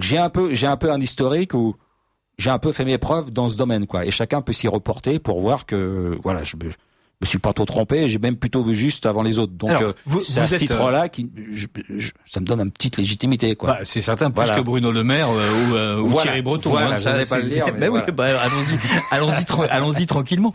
j'ai un peu un historique où j'ai un peu fait mes preuves dans ce domaine, quoi. Et chacun peut s'y reporter pour voir que, voilà, je me suis pas trop trompé, j'ai même plutôt vu juste avant les autres. Donc, c'est à ce titre-là ça me donne une petite légitimité, quoi. Bah, c'est certain, plus que Bruno Le Maire ou Thierry Breton. Voilà, ça, pas le dire, mais oui, allons-y tranquillement.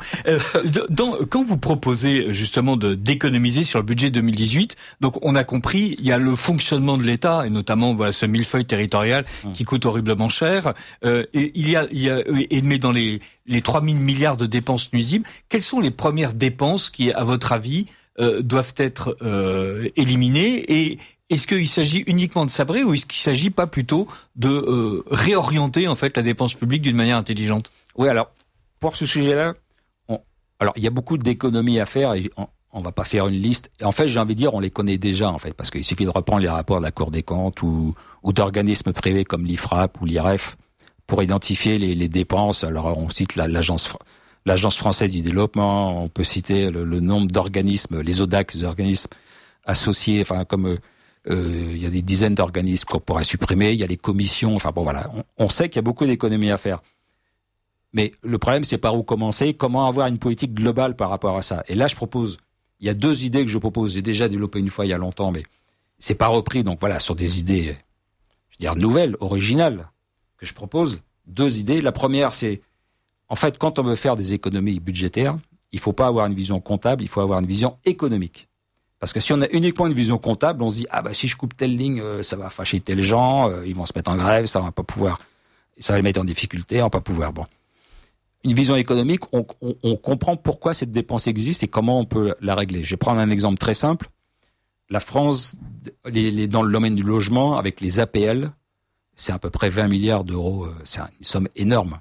Quand vous proposez justement d'économiser sur le budget 2018, donc on a compris, il y a le fonctionnement de l'État et notamment voilà ce millefeuille territorial qui coûte horriblement cher. Et mais dans les 3 000 milliards de dépenses nuisibles, quelles sont les premières dépenses qui, à votre avis, doivent être éliminées? Et est-ce qu'il s'agit uniquement de sabrer ou est-ce qu'il s'agit pas plutôt de réorienter en fait la dépense publique d'une manière intelligente? Oui, alors pour ce sujet-là, alors il y a beaucoup d'économies à faire et on va pas faire une liste. Et en fait, j'ai envie de dire, on les connaît déjà en fait, parce qu'il suffit de reprendre les rapports de la Cour des comptes ou d'organismes privés comme l'IFRAP ou l'IREF pour identifier les dépenses. Alors on cite l'Agence française du développement, on peut citer le nombre d'organismes, les ODAC, les organismes associés, enfin comme il y a des dizaines d'organismes qu'on pourrait supprimer, il y a les commissions, enfin bon voilà, on sait qu'il y a beaucoup d'économies à faire. Mais le problème, c'est par où commencer, comment avoir une politique globale par rapport à ça. Et là, il y a 2 idées que je propose, j'ai déjà développé une fois il y a longtemps, mais c'est pas repris, donc voilà, sur des idées, je veux dire, nouvelles, originales, que je propose, 2 idées. La première, c'est, en fait, quand on veut faire des économies budgétaires, il faut pas avoir une vision comptable, il faut avoir une vision économique. Parce que si on a uniquement une vision comptable, on se dit, si je coupe telle ligne, ça va fâcher tels gens, ils vont se mettre en grève, ça va pas pouvoir, ça va les mettre en difficulté, on va pas pouvoir, bon. Une vision économique, on comprend pourquoi cette dépense existe et comment on peut la régler. Je vais prendre un exemple très simple. La France, dans le domaine du logement, avec les APL, c'est à peu près 20 milliards d'euros, c'est une somme énorme.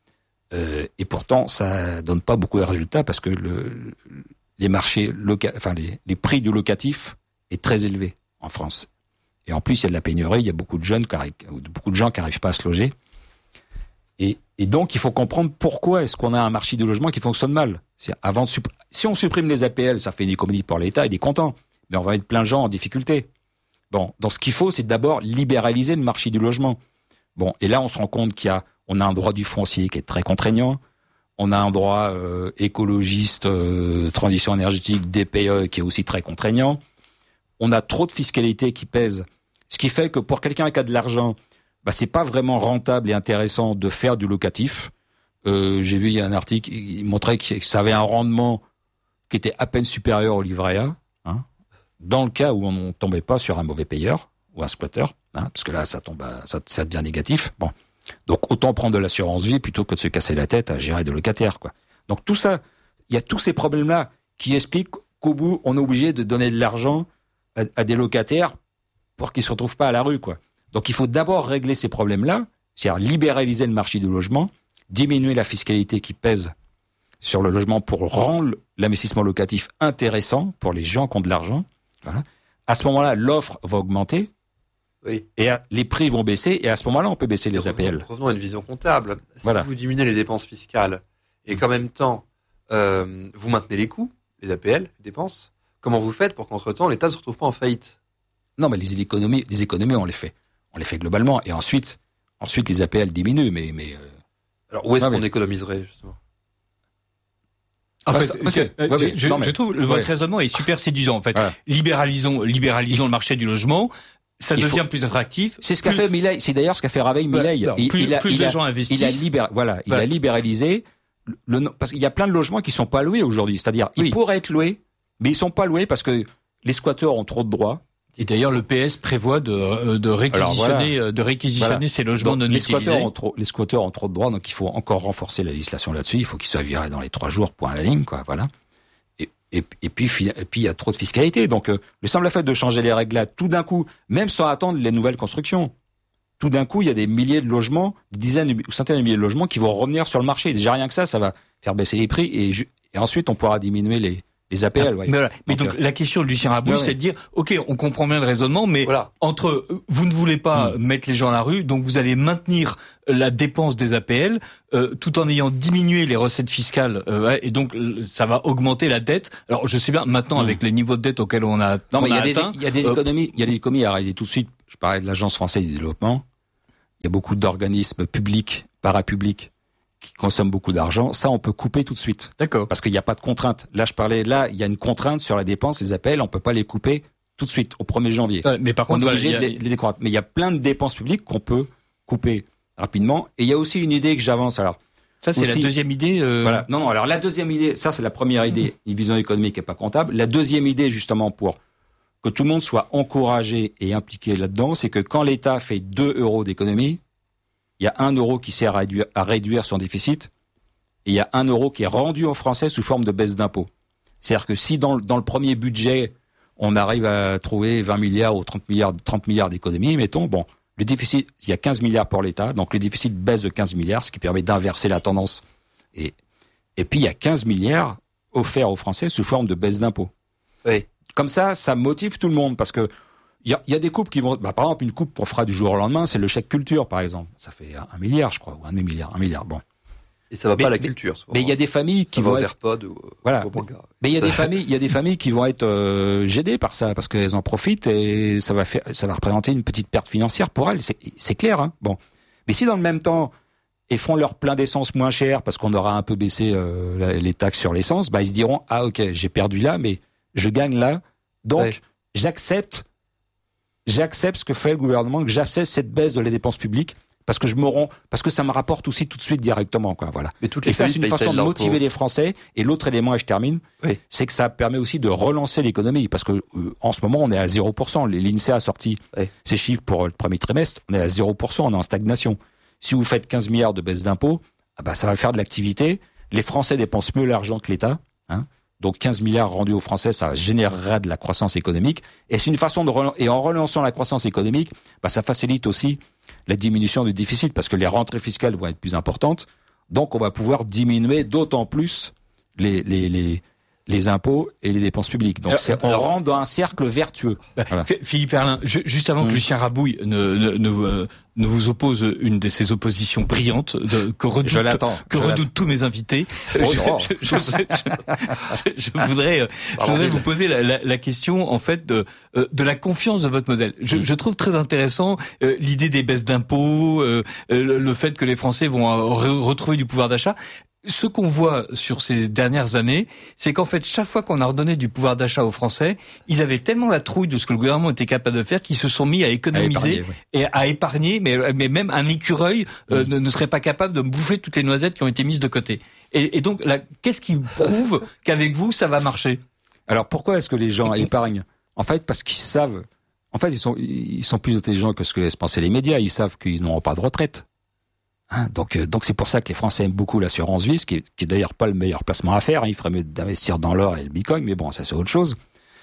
Et pourtant, ça donne pas beaucoup de résultats parce que les marchés les prix du locatif est très élevé en France. Et en plus, il y a de la pénurie, il y a beaucoup de gens qui n'arrivent pas à se loger. Et donc, il faut comprendre pourquoi est-ce qu'on a un marché du logement qui fonctionne mal. Si on supprime les APL, ça fait une économie pour l'État, il est content. Mais on va mettre plein de gens en difficulté. Bon, donc ce qu'il faut, c'est d'abord libéraliser le marché du logement. Bon, et là, on se rend compte on a un droit du foncier qui est très contraignant. On a un droit écologiste, transition énergétique, DPE, qui est aussi très contraignant. On a trop de fiscalité qui pèse. Ce qui fait que pour quelqu'un qui a de l'argent, c'est pas vraiment rentable et intéressant de faire du locatif. J'ai vu, il y a un article, il montrait que ça avait un rendement qui était à peine supérieur au livret A, dans le cas où on ne tombait pas sur un mauvais payeur ou un squatteur, parce que là, ça devient négatif. Bon. Donc, autant prendre de l'assurance vie plutôt que de se casser la tête à gérer des locataires, quoi. Donc, tout ça, il y a tous ces problèmes-là qui expliquent qu'au bout, on est obligé de donner de l'argent à des locataires pour qu'ils se retrouvent pas à la rue, quoi. Donc, il faut d'abord régler ces problèmes-là, c'est-à-dire libéraliser le marché du logement, diminuer la fiscalité qui pèse sur le logement pour rendre l'investissement locatif intéressant pour les gens qui ont de l'argent. Voilà. À ce moment-là, l'offre va augmenter, oui, et les prix vont baisser, et à ce moment-là, on peut baisser les APL. Revenons à une vision comptable. Si voilà. Vous diminuez les dépenses fiscales et qu'en même temps, vous maintenez les coûts, les APL, les dépenses, comment vous faites pour qu'entre-temps, l'État ne se retrouve pas en faillite? Non, mais les économies, on les fait. On les fait globalement, et ensuite les APL diminuent, mais alors où est-ce qu'on économiserait, justement? Je trouve votre raisonnement est super séduisant, en fait. Voilà. Libéralisons le marché du logement, ça devient plus attractif. C'est ce qu'a fait Milei, c'est d'ailleurs ce qu'a fait Raveil Milei. Plus de gens investissent. Il a libéralisé, parce qu'il y a plein de logements qui sont pas loués aujourd'hui, c'est-à-dire, ils pourraient être loués, mais ils sont pas loués parce que les squatteurs ont trop de droits. Et d'ailleurs, le PS prévoit de réquisitionner ces logements non utilisés. Les squatteurs ont trop de droits, donc il faut encore renforcer la législation là-dessus. Il faut qu'ils soient virés dans les 3 jours, point à la ligne, quoi. Voilà. Et puis il y a trop de fiscalité. Donc le simple fait de changer les règles là, tout d'un coup, même sans attendre les nouvelles constructions, tout d'un coup, il y a des milliers de logements, des dizaines ou centaines de milliers de logements qui vont revenir sur le marché. Déjà rien que ça va faire baisser les prix et ensuite on pourra diminuer les APL, ouais. Mais donc la question de Lucien Rabouille, c'est de dire, ok, on comprend bien le raisonnement, mais entre vous ne voulez pas mettre les gens à la rue, donc vous allez maintenir la dépense des APL, tout en ayant diminué les recettes fiscales, et donc ça va augmenter la dette. Alors je sais bien maintenant avec les niveaux de dette auxquels on a atteint. Non, mais il y a des économies à réaliser tout de suite. Je parlais de l'Agence française du développement. y a beaucoup d'organismes publics, parapublics, qui consomment beaucoup d'argent. Ça, on peut couper tout de suite. D'accord. Parce qu'il n'y a pas de contrainte. Là, il y a une contrainte sur la dépense, les APL, on peut pas les couper tout de suite, au 1er janvier. Mais par On contre, est obligé de les décroître. Mais il y a plein de dépenses publiques qu'on peut couper rapidement. Et il y a aussi une idée que j'avance. Alors, ça, c'est aussi, la deuxième idée. Voilà. Non. Alors, la deuxième idée, ça, c'est la première idée, une vision économique et pas comptable. La deuxième idée, justement, pour que tout le monde soit encouragé et impliqué là-dedans, c'est que quand l'État fait 2 euros d'économie, il y a 1 euro qui sert à réduire son déficit, et il y a 1 euro qui est rendu aux Français sous forme de baisse d'impôts. C'est-à-dire que si dans le premier budget, on arrive à trouver 20 milliards ou 30 milliards d'économies, mettons, bon, le déficit, il y a 15 milliards pour l'État, donc le déficit baisse de 15 milliards, ce qui permet d'inverser la tendance. Et puis il y a 15 milliards offerts aux Français sous forme de baisse d'impôts. Oui. Comme ça motive tout le monde, parce que il y a des coupes qui vont, par exemple, une coupe qu'on fera du jour au lendemain, c'est le chèque culture, par exemple. Ça fait 1 milliard, je crois, ou 1 milliard, bon. Et ça va pas à la culture. Mais il y a des familles qui vont aux AirPods ou voilà. au manga. Mais il y a des familles qui vont être gênées par ça, parce qu'elles en profitent et ça va représenter une petite perte financière pour elles. C'est clair, hein. Bon. Mais si dans le même temps, ils font leur plein d'essence moins cher parce qu'on aura un peu baissé les taxes sur l'essence, bah ils se diront, ah ok, j'ai perdu là, mais je gagne là, donc j'accepte ce que fait le gouvernement, que j'accepte cette baisse de la dépense publique. Parce que ça me rapporte aussi tout de suite directement, quoi, voilà. Mais toutes les et ça, c'est une façon de motiver les Français. Et l'autre élément, et je termine, c'est que ça permet aussi de relancer l'économie. Parce que, en ce moment, on est à 0%. L'INSEE a sorti ses chiffres pour le premier trimestre. On est à 0%. On est en stagnation. Si vous faites 15 milliards de baisse d'impôts, ça va faire de l'activité. Les Français dépensent mieux l'argent que l'État, hein. Donc 15 milliards rendus aux Français, ça générera de la croissance économique. Et c'est une façon et en relançant la croissance économique, ça facilite aussi la diminution du déficit parce que les rentrées fiscales vont être plus importantes. Donc on va pouvoir diminuer d'autant plus les impôts et les dépenses publiques. Donc on rentre dans un cercle vertueux. Voilà. Philippe Herlin, juste avant que Lucien Rabouille ne vous oppose une de ses oppositions brillantes que redoutent tous mes invités, je voudrais vous poser la question en fait de la confiance de votre modèle. Je trouve très intéressant l'idée des baisses d'impôts, le fait que les Français vont retrouver du pouvoir d'achat. Ce qu'on voit sur ces dernières années, c'est qu'en fait, chaque fois qu'on a redonné du pouvoir d'achat aux Français, ils avaient tellement la trouille de ce que le gouvernement était capable de faire qu'ils se sont mis à économiser et à épargner, mais même un écureuil ne serait pas capable de bouffer toutes les noisettes qui ont été mises de côté. Et donc, qu'est-ce qui prouve qu'avec vous, ça va marcher? Alors, pourquoi est-ce que les gens épargnent? En fait, parce qu'ils savent... En fait, ils sont plus intelligents que ce que laissent penser les médias. Ils savent qu'ils n'auront pas de retraite. Hein, donc c'est pour ça que les Français aiment beaucoup l'assurance vie, ce qui est d'ailleurs pas le meilleur placement à faire. Hein. Il ferait mieux d'investir dans l'or et le bitcoin, mais bon, ça c'est autre chose.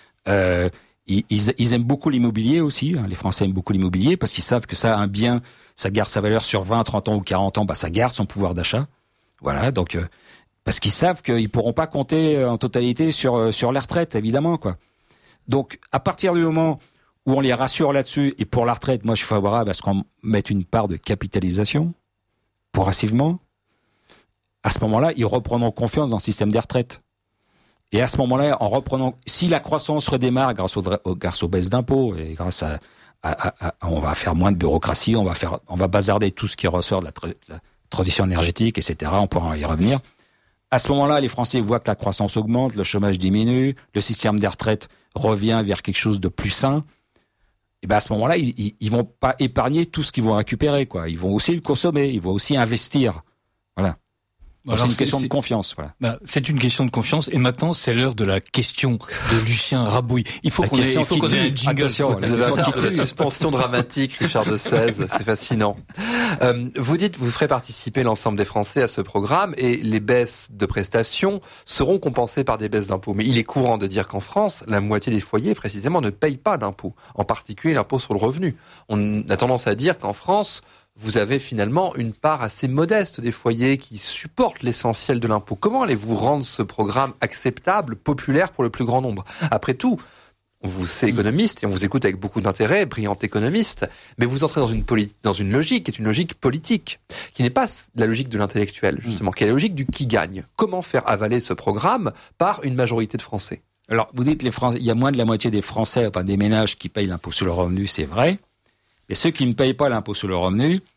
Ils aiment beaucoup l'immobilier aussi. Hein. Les Français aiment beaucoup l'immobilier parce qu'ils savent que ça, un bien, ça garde sa valeur sur 20, 30 ans ou 40 ans, ça garde son pouvoir d'achat. Voilà, donc parce qu'ils savent qu'ils pourront pas compter en totalité sur la retraite, évidemment, quoi. Donc à partir du moment où on les rassure là-dessus, et pour la retraite, moi je suis favorable à ce qu'on mette une part de capitalisation progressivement, à ce moment-là, ils reprendront confiance dans le système des retraites. Et à ce moment-là, si la croissance redémarre grâce aux baisses d'impôts et grâce on va faire moins de bureaucratie, on va bazarder tout ce qui ressort de la transition énergétique, etc. On pourra y revenir. À ce moment-là, les Français voient que la croissance augmente, le chômage diminue, le système des retraites revient vers quelque chose de plus sain. Et à ce moment-là, ils vont pas épargner tout ce qu'ils vont récupérer, quoi. Ils vont aussi le consommer, ils vont aussi investir. Voilà. Donc c'est une question de confiance, voilà. C'est une question de confiance. Et maintenant, c'est l'heure de la question de Lucien Rabouille. Il faut qu'on ait un jingle. Attention, vous avez une suspension dramatique, Richard de 16. C'est fascinant. Vous dites, vous ferez participer l'ensemble des Français à ce programme et les baisses de prestations seront compensées par des baisses d'impôts. Mais il est courant de dire qu'en France, la moitié des foyers, précisément, ne payent pas d'impôts. En particulier l'impôt sur le revenu. On a tendance à dire qu'en France, vous avez finalement une part assez modeste des foyers qui supportent l'essentiel de l'impôt. Comment allez-vous rendre ce programme acceptable, populaire pour le plus grand nombre? Après tout, c'est économiste et on vous écoute avec beaucoup d'intérêt, brillant économiste, mais vous entrez dans une logique qui est une logique politique, qui n'est pas la logique de l'intellectuel, justement, qui est la logique du qui gagne. Comment faire avaler ce programme par une majorité de Français? Alors, vous dites il y a moins de la moitié des Français, des ménages qui payent l'impôt sur le revenu, c'est vrai. Et ceux qui ne payent pas l'impôt sur le revenu,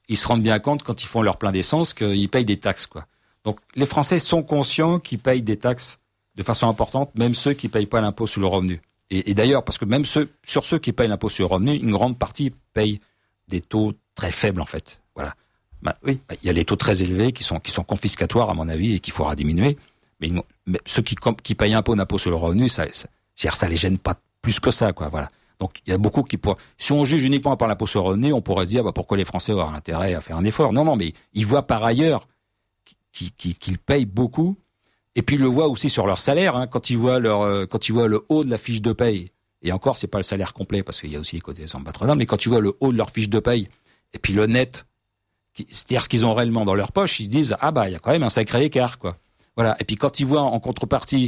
ils se rendent bien compte quand ils font leur plein d'essence qu'ils payent des taxes, quoi. Donc les Français sont conscients qu'ils payent des taxes de façon importante, même ceux qui payent pas l'impôt sur le revenu. Et d'ailleurs, parce que même ceux qui payent l'impôt sur le revenu, une grande partie payent des taux très faibles, en fait. Voilà. Oui, il y a les taux très élevés qui sont confiscatoires, à mon avis, et qu'il faudra diminuer. Mais ceux qui payent un impôt sur le revenu, ça les gêne pas plus que ça, quoi. Voilà. Donc, il y a beaucoup si on juge uniquement par l'impôt sur le revenu, on pourrait se dire, pourquoi les Français auraient intérêt à faire un effort? Non, mais ils voient par ailleurs qu'ils payent beaucoup. Et puis, ils le voient aussi sur leur salaire, hein, quand ils voient le haut de la fiche de paye. Et encore, c'est pas le salaire complet, parce qu'il y a aussi les cotisations patronales, mais quand tu vois le haut de leur fiche de paye, et puis le net, c'est-à-dire ce qu'ils ont réellement dans leur poche, ils se disent, il y a quand même un sacré écart, quoi. Voilà. Et puis, quand ils voient en contrepartie,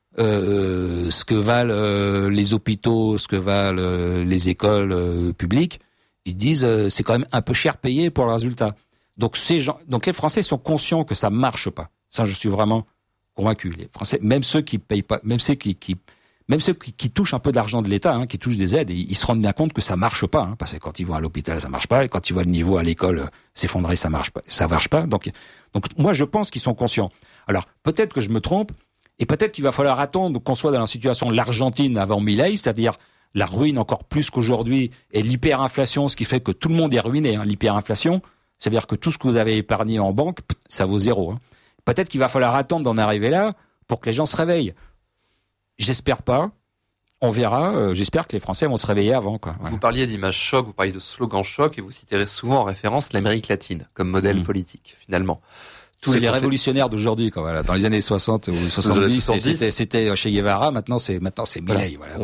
ce que valent les hôpitaux, ce que valent les écoles publiques, ils disent, c'est quand même un peu cher payé pour le résultat. Donc, les Français sont conscients que ça marche pas. Ça, je suis vraiment convaincu. Les Français, même ceux qui payent pas, même ceux qui touchent un peu d'argent de l'État, hein, qui touchent des aides, ils se rendent bien compte que ça marche pas, hein, parce que quand ils vont à l'hôpital, ça marche pas, et quand ils voient le niveau à l'école s'effondrer, ça marche pas. Donc moi, je pense qu'ils sont conscients. Alors, peut-être que je me trompe, et peut-être qu'il va falloir attendre qu'on soit dans la situation de l'Argentine avant Milei, c'est-à-dire la ruine encore plus qu'aujourd'hui, et l'hyperinflation, ce qui fait que tout le monde est ruiné, hein, l'hyperinflation, c'est-à-dire que tout ce que vous avez épargné en banque, ça vaut zéro, hein. Peut-être qu'il va falloir attendre d'en arriver là pour que les gens se réveillent. J'espère pas. On verra. J'espère que les Français vont se réveiller avant, quoi. Ouais. Vous parliez d'image choc, vous parliez de slogan choc, et vous citerez souvent en référence l'Amérique latine comme modèle politique, finalement. C'est les révolutionnaires d'aujourd'hui, quoi. Voilà. Dans les années 60 ou 70, c'était Che Guevara. Maintenant, c'est Milei. Voilà.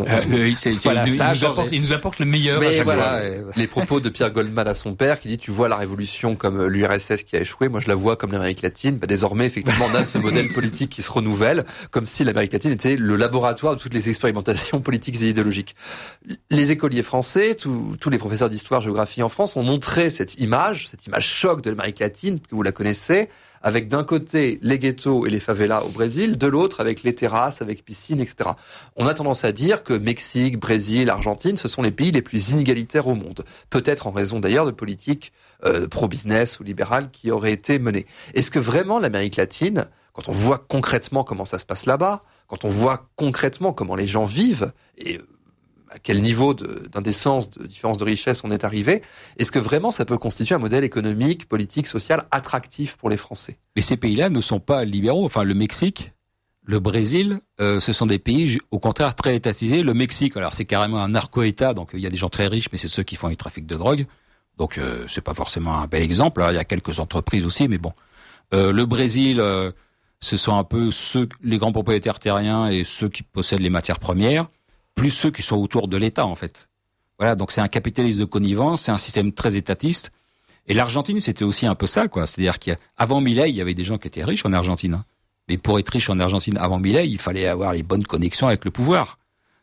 Il nous apporte le meilleur. Mais voilà, les propos de Pierre Goldman à son père, qui dit, tu vois la révolution comme l'URSS qui a échoué. Moi, je la vois comme l'Amérique latine. Désormais, effectivement, on a ce modèle politique qui se renouvelle, comme si l'Amérique latine était le laboratoire de toutes les expérimentations politiques et idéologiques. Les écoliers français, tous les professeurs d'histoire-géographie en France ont montré cette image choc de l'Amérique latine, que vous la connaissez, avec d'un côté les ghettos et les favelas au Brésil, de l'autre avec les terrasses, avec piscines, etc. On a tendance à dire que Mexique, Brésil, Argentine, ce sont les pays les plus inégalitaires au monde. Peut-être en raison d'ailleurs de politiques pro-business ou libérales qui auraient été menées. Est-ce que vraiment l'Amérique latine, quand on voit concrètement comment ça se passe là-bas, quand on voit concrètement comment les gens vivent, et à quel niveau d'indécence, de différence de richesse on est arrivé, est-ce que vraiment ça peut constituer un modèle économique, politique, social attractif pour les Français? Mais ces pays-là ne sont pas libéraux. Enfin, le Mexique, le Brésil, ce sont des pays, au contraire, très étatisés. Le Mexique, alors c'est carrément un narco-État, donc il y a des gens très riches, mais c'est ceux qui font du trafic de drogue. Donc c'est pas forcément un bel exemple. Hein. Il y a quelques entreprises aussi, mais bon. Le Brésil, ce sont un peu les grands propriétaires terriens et ceux qui possèdent les matières premières, plus ceux qui sont autour de l'État, en fait. Voilà, donc c'est un capitalisme de connivence, c'est un système très étatiste. Et l'Argentine, c'était aussi un peu ça, quoi. C'est-à-dire qu'avant Milei, il y avait des gens qui étaient riches en Argentine. Hein. Mais pour être riche en Argentine avant Milei, il fallait avoir les bonnes connexions avec le pouvoir.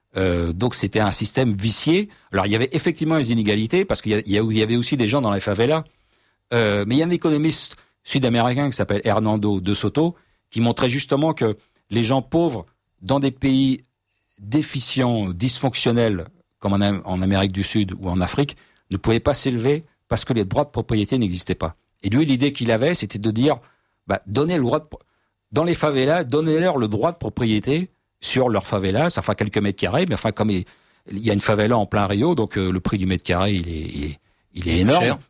Donc c'était un système vicié. Alors il y avait effectivement des inégalités, parce qu'il y avait aussi des gens dans les favelas. Mais il y a un économiste sud-américain qui s'appelle Hernando de Soto, qui montrait justement que les gens pauvres dans des pays déficients, dysfonctionnels, comme en Amérique du Sud ou en Afrique, ne pouvaient pas s'élever parce que les droits de propriété n'existaient pas. Et lui, l'idée qu'il avait, c'était de dire, donnez le droit dans les favelas, donnez-leur le droit de propriété sur leur favela. Ça fera quelques mètres carrés, mais enfin, comme il y a une favela en plein Rio, donc le prix du mètre carré, il est énorme. Cher.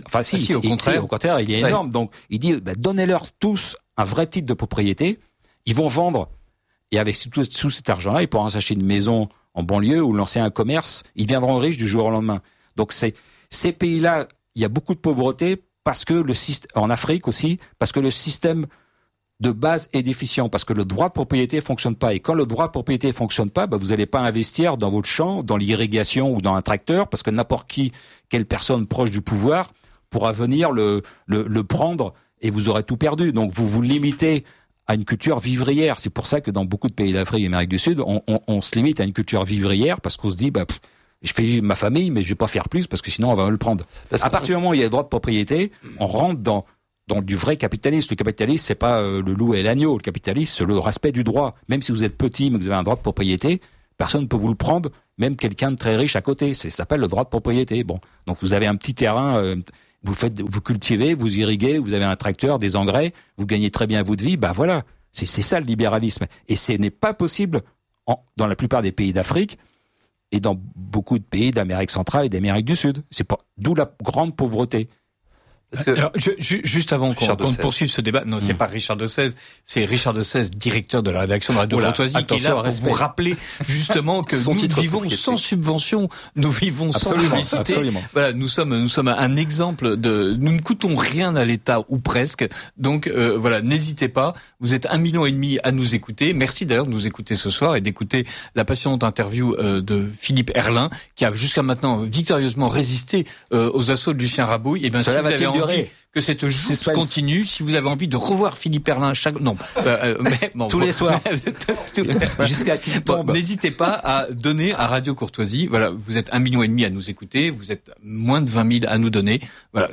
Au contraire, il est énorme. Donc, il dit, donnez-leur tous un vrai titre de propriété. Ils vont vendre. Et avec tout cet argent-là, ils pourront s'acheter une maison en banlieue ou lancer un commerce. Ils deviendront riches du jour au lendemain. Donc ces pays-là, il y a beaucoup de pauvreté parce que en Afrique aussi, parce que le système de base est déficient, parce que le droit de propriété fonctionne pas. Et quand le droit de propriété fonctionne pas, vous n'allez pas investir dans votre champ, dans l'irrigation ou dans un tracteur, parce que quelle personne proche du pouvoir pourra venir le prendre et vous aurez tout perdu. Donc vous vous limitez à une culture vivrière. C'est pour ça que dans beaucoup de pays d'Afrique et d'Amérique du Sud, on se limite à une culture vivrière parce qu'on se dit, je fais vivre ma famille, mais je vais pas faire plus parce que sinon on va me le prendre. À partir du moment où il y a le droit de propriété, on rentre dans du vrai capitalisme. Le capitalisme, c'est pas le loup et l'agneau. Le capitalisme, c'est le respect du droit. Même si vous êtes petit, mais que vous avez un droit de propriété, personne ne peut vous le prendre, même quelqu'un de très riche à côté. Ça s'appelle le droit de propriété. Bon. Donc vous avez un petit terrain, vous cultivez, vous irriguez, vous avez un tracteur, des engrais, vous gagnez très bien votre vie, bah voilà. C'est ça le libéralisme. Et ce n'est pas possible dans la plupart des pays d'Afrique et dans beaucoup de pays d'Amérique centrale et d'Amérique du Sud. D'où la grande pauvreté. Parce que alors, juste avant qu'on poursuive ce débat, non, c'est pas Richard de Sèze, c'est Richard de Sèze, directeur de la rédaction de Radio Courtoisie, qui est là pour vous rappeler justement que nous vivons sans subvention, nous vivons sans publicité. Absolument. Voilà, nous sommes un exemple nous ne coûtons rien à l'État ou presque. Donc voilà, n'hésitez pas. Vous êtes 1,5 million à nous écouter. Merci d'ailleurs de nous écouter ce soir et d'écouter la passionnante interview de Philippe Herrlin, qui a jusqu'à maintenant victorieusement résisté aux assauts de Lucien Rabouille. Et bien, si vous avez envie que cette joute continue, si vous avez envie de revoir Philippe Herrlin tous les soirs jusqu'à qu'il tombe, n'hésitez pas à donner à Radio Courtoisie. Voilà, vous êtes 1,5 million à nous écouter, vous êtes moins de 20 000 à nous donner. Voilà,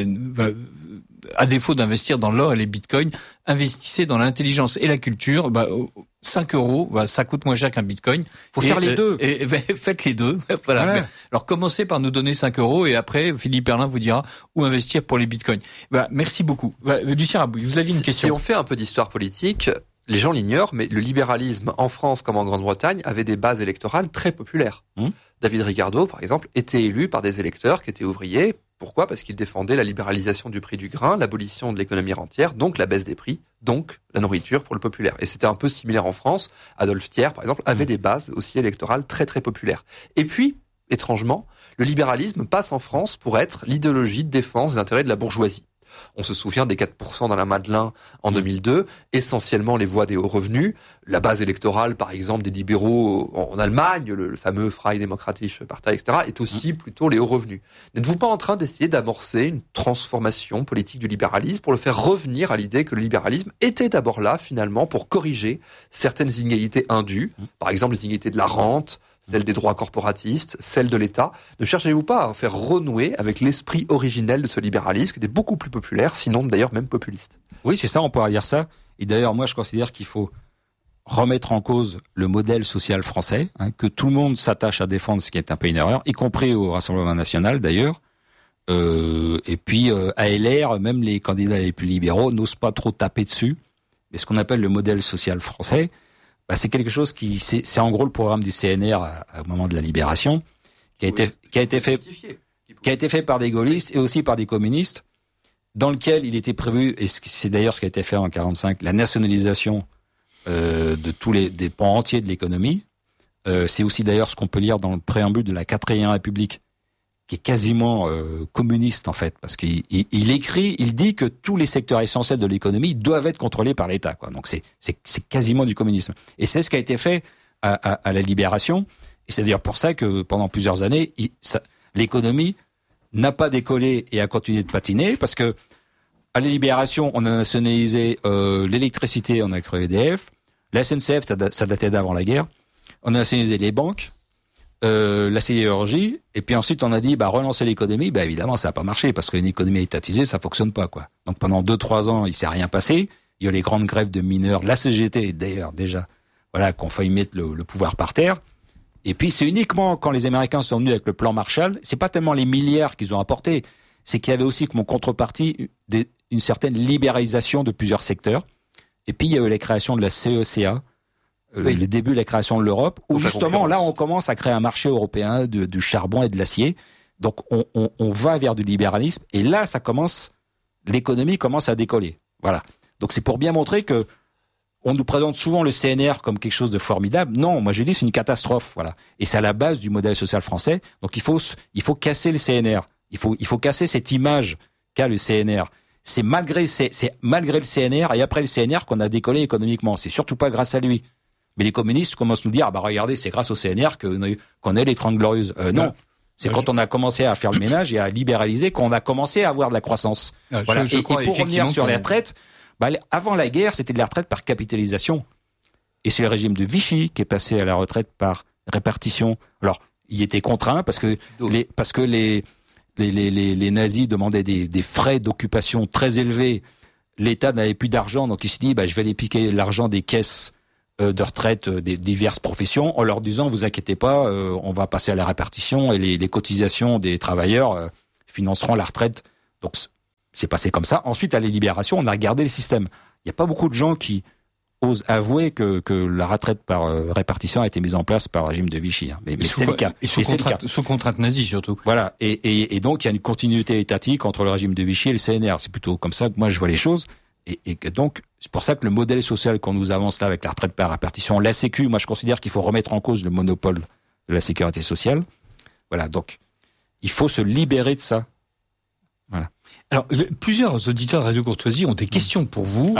à défaut d'investir dans l'or et les bitcoins, investissez dans l'intelligence et la culture. 5 €, ça coûte moins cher qu'un bitcoin. Faut faire les deux. Et faites les deux. Voilà. Alors commencez par nous donner 5 € et après Philippe Herlin vous dira où investir pour les bitcoins. Merci beaucoup. Lucien Rabouille, vous aviez une question. Si on fait un peu d'histoire politique, les gens l'ignorent, mais le libéralisme en France comme en Grande-Bretagne avait des bases électorales très populaires. David Ricardo, par exemple, était élu par des électeurs qui étaient ouvriers. Pourquoi ? Parce qu'il défendait la libéralisation du prix du grain, l'abolition de l'économie rentière, donc la baisse des prix, donc la nourriture pour le populaire. Et c'était un peu similaire en France. Adolphe Thiers, par exemple, avait des bases aussi électorales très très populaires. Et puis, étrangement, le libéralisme passe en France pour être l'idéologie de défense des intérêts de la bourgeoisie. On se souvient des 4% dans la Madeleine en 2002, essentiellement les voix des hauts revenus, la base électorale par exemple des libéraux en Allemagne, le fameux Freie Demokratische Partei, etc., est aussi plutôt les hauts revenus. N'êtes-vous pas en train d'essayer d'amorcer une transformation politique du libéralisme pour le faire revenir à l'idée que le libéralisme était d'abord là finalement pour corriger certaines inégalités indues, par exemple les inégalités de la rente, celle des droits corporatistes, celle de l'État. Ne cherchez-vous pas à faire renouer avec l'esprit originel de ce libéralisme, qui était beaucoup plus populaire, sinon d'ailleurs même populiste ? Oui, c'est ça, on pourrait dire ça. Et d'ailleurs, moi, je considère qu'il faut remettre en cause le modèle social français, que tout le monde s'attache à défendre, ce qui est un peu une erreur, y compris au Rassemblement national d'ailleurs. Et puis, à LR, même les candidats les plus libéraux n'osent pas trop taper dessus. Mais ce qu'on appelle le modèle social français, c'est quelque chose c'est en gros le programme du CNR au moment de la libération, qui a été fait par des gaullistes et aussi par des communistes, dans lequel il était prévu, et c'est d'ailleurs ce qui a été fait en 1945, la nationalisation de tous des pans entiers de l'économie. C'est aussi d'ailleurs ce qu'on peut lire dans le préambule de la 4e République, qui est quasiment communiste en fait, parce qu'il dit que tous les secteurs essentiels de l'économie doivent être contrôlés par l'État, quoi. Donc c'est quasiment du communisme. Et c'est ce qui a été fait à la libération. Et c'est d'ailleurs pour ça que pendant plusieurs années, l'économie n'a pas décollé et a continué de patiner, parce que à la libération, on a nationalisé l'électricité, on a créé EDF, la SNCF, ça datait d'avant la guerre, on a nationalisé les banques, la sidérurgie, et puis ensuite on a dit relancer l'économie. Évidemment ça n'a pas marché, parce qu'une économie étatisée ça fonctionne pas, quoi. Donc pendant 2-3 ans il s'est rien passé. Il y a les grandes grèves de mineurs, de la CGT d'ailleurs déjà, qu'on failli mettre le pouvoir par terre. Et puis c'est uniquement quand les Américains sont venus avec le plan Marshall, c'est pas tellement les milliards qu'ils ont apportés, c'est qu'il y avait aussi comme contrepartie une certaine libéralisation de plusieurs secteurs. Et puis il y a eu la création de la CECA, le début de la création de l'Europe, où justement là on commence à créer un marché européen du charbon et de l'acier. Donc on va vers du libéralisme, et là l'économie commence à décoller. Voilà. Donc c'est pour bien montrer que on nous présente souvent le CNR comme quelque chose de formidable. Non, moi je dis c'est une catastrophe. Voilà. Et c'est à la base du modèle social français. Donc il faut casser le CNR. Il faut casser cette image qu'a le CNR. C'est malgré le CNR et après le CNR qu'on a décollé économiquement. C'est surtout pas grâce à lui. Mais les communistes commencent à nous dire regardez, c'est grâce au CNR qu'on a les 30 glorieuses. Non. C'est quand on a commencé à faire le ménage et à libéraliser qu'on a commencé à avoir de la croissance. Voilà. Et pour revenir sur les retraites, avant la guerre, c'était de la retraite par capitalisation. Et c'est le régime de Vichy qui est passé à la retraite par répartition. Alors, il était contraint parce que les nazis demandaient des frais d'occupation très élevés. L'État n'avait plus d'argent, donc il s'est dit je vais aller piquer l'argent des caisses de retraite des diverses professions, en leur disant vous inquiétez pas, on va passer à la répartition et les cotisations des travailleurs financeront la retraite Donc, c'est passé comme ça. Ensuite, à la libération, on a regardé les systèmes. Il n'y a pas beaucoup de gens qui osent avouer que la retraite par répartition a été mise en place par le régime de Vichy. Hein. Mais c'est le cas. Et sous contrainte nazie, surtout. Voilà. Et donc, il y a une continuité étatique entre le régime de Vichy et le CNR. C'est plutôt comme ça que moi, je vois les choses. Et donc, c'est pour ça que le modèle social qu'on nous avance là avec la retraite par répartition, la Sécu, moi, je considère qu'il faut remettre en cause le monopole de la sécurité sociale. Voilà. Donc, il faut se libérer de ça. Voilà. Alors, plusieurs auditeurs de Radio Courtoisie ont des questions pour vous.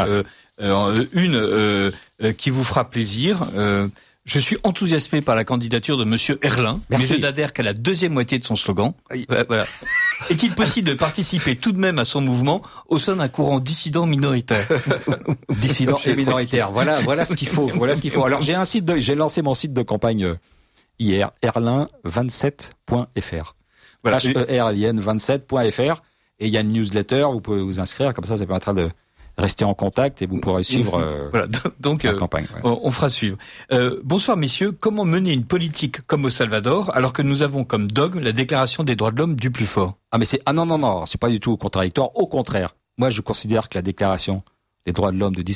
Une qui vous fera plaisir. Je suis enthousiasmé par la candidature de Monsieur Herlin, mais je n'adhère qu'à la deuxième moitié de son slogan. Voilà. Est-il possible de participer tout de même à son mouvement au sein d'un courant dissident minoritaire? Dissident et minoritaire. Voilà ce qu'il faut. Voilà ce qu'il faut. Alors, j'ai lancé mon site de campagne hier, herlin27.fr. Voilà, HERLIN27.fr. Et il y a une newsletter, vous pouvez vous inscrire, comme ça permettra de rester en contact et vous pourrez suivre voilà, donc, la campagne. Voilà. On fera suivre. Bonsoir messieurs, comment mener une politique comme au Salvador alors que nous avons comme dogme la déclaration des droits de l'homme du plus fort? Non, c'est pas du tout contradictoire. Au contraire, moi je considère que la déclaration des droits de l'homme de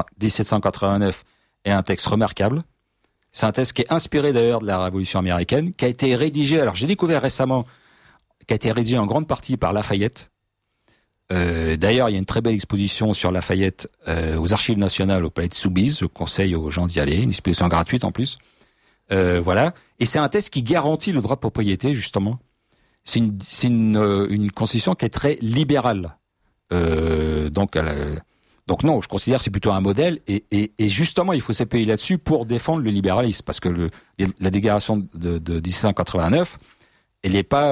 1789 est un texte remarquable. C'est un texte qui est inspiré d'ailleurs de la Révolution américaine, qui a été rédigé, alors j'ai découvert récemment, qui a été rédigé en grande partie par Lafayette. D'ailleurs, il y a une très belle exposition sur Lafayette aux Archives nationales au Palais de Soubise. Je conseille aux gens d'y aller. Une exposition gratuite en plus. Voilà. Et c'est un texte qui garantit le droit de propriété, justement. C'est une constitution qui est très libérale. Donc non, je considère que c'est plutôt un modèle. Et justement, il faut s'appuyer là-dessus pour défendre le libéralisme. Parce que la déclaration de 1789, elle n'est pas...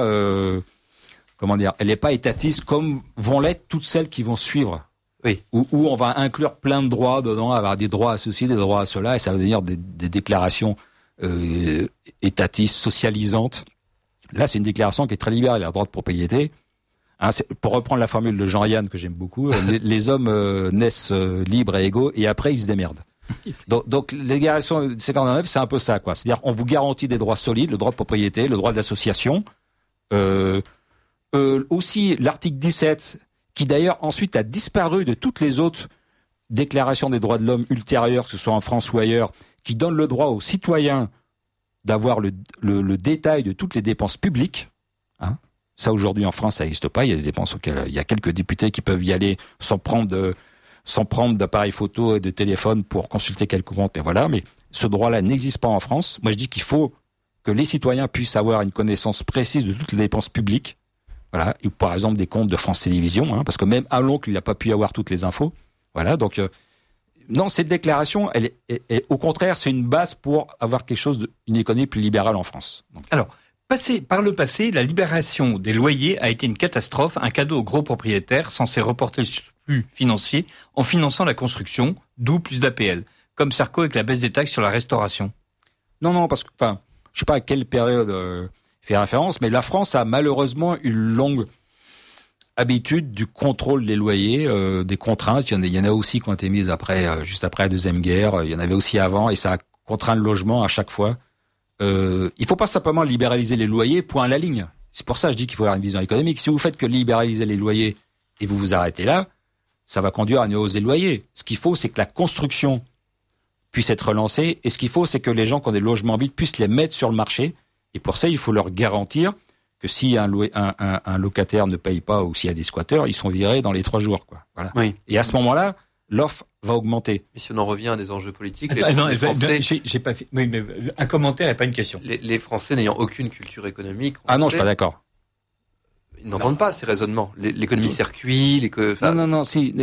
elle n'est pas étatiste comme vont l'être toutes celles qui vont suivre. Oui. Où on va inclure plein de droits dedans, avoir des droits à ceci, des droits à cela, et ça va devenir des déclarations étatistes, socialisantes. Là, c'est une déclaration qui est très libérale, le droit de propriété. Hein, pour reprendre la formule de Jean-Yann, que j'aime beaucoup, les hommes naissent libres et égaux, et après, ils se démerdent. Donc la déclaration de 59, c'est un peu ça, quoi. C'est-à-dire, on vous garantit des droits solides, le droit de propriété, le droit d'association, aussi l'article 17, qui d'ailleurs ensuite a disparu de toutes les autres déclarations des droits de l'homme ultérieures, que ce soit en France ou ailleurs, qui donne le droit aux citoyens d'avoir le détail de toutes les dépenses publiques. Hein. Ça, aujourd'hui, en France, ça n'existe pas. Il y a des dépenses auxquelles il y a quelques députés qui peuvent y aller sans prendre d'appareil photo et de téléphone pour consulter quelques comptes. Mais ce droit-là n'existe pas en France. Moi, je dis qu'il faut que les citoyens puissent avoir une connaissance précise de toutes les dépenses publiques. Voilà, et par exemple des comptes de France Télévisions, hein, parce que même à l'oncle, il n'a pas pu avoir toutes les infos. Voilà, donc non, cette déclaration, elle est au contraire, c'est une base pour avoir quelque chose une économie plus libérale en France. Donc, alors, par le passé, la libération des loyers a été une catastrophe, un cadeau aux gros propriétaires censé reporter le surplus financier en finançant la construction, d'où plus d'APL, comme Sarko avec la baisse des taxes sur la restauration. Non, parce que, je sais pas à quelle période fait référence, mais la France a malheureusement une longue habitude du contrôle des loyers, des contraintes. Il y en a aussi qui ont été mises juste après la Deuxième Guerre. Il y en avait aussi avant, et ça a contraint le logement à chaque fois. Il faut pas simplement libéraliser les loyers, point à la ligne. C'est pour ça que je dis qu'il faut avoir une vision économique. Si vous faites que libéraliser les loyers et vous vous arrêtez là, ça va conduire à une hausse des loyers. Ce qu'il faut, c'est que la construction puisse être relancée, et ce qu'il faut, c'est que les gens qui ont des logements vides puissent les mettre sur le marché. Et pour ça, il faut leur garantir que si un locataire ne paye pas ou s'il y a des squatteurs, ils sont virés dans les 3 jours, quoi. Voilà. Oui. Et à ce moment-là, l'offre va augmenter. Mais si on en revient à des enjeux politiques, les Français... j'ai pas fait... Oui, mais un commentaire et pas une question. Les Français n'ayant aucune culture économique... je suis pas d'accord. Ils n'entendent pas ces raisonnements. L'économie circuit... Non, si...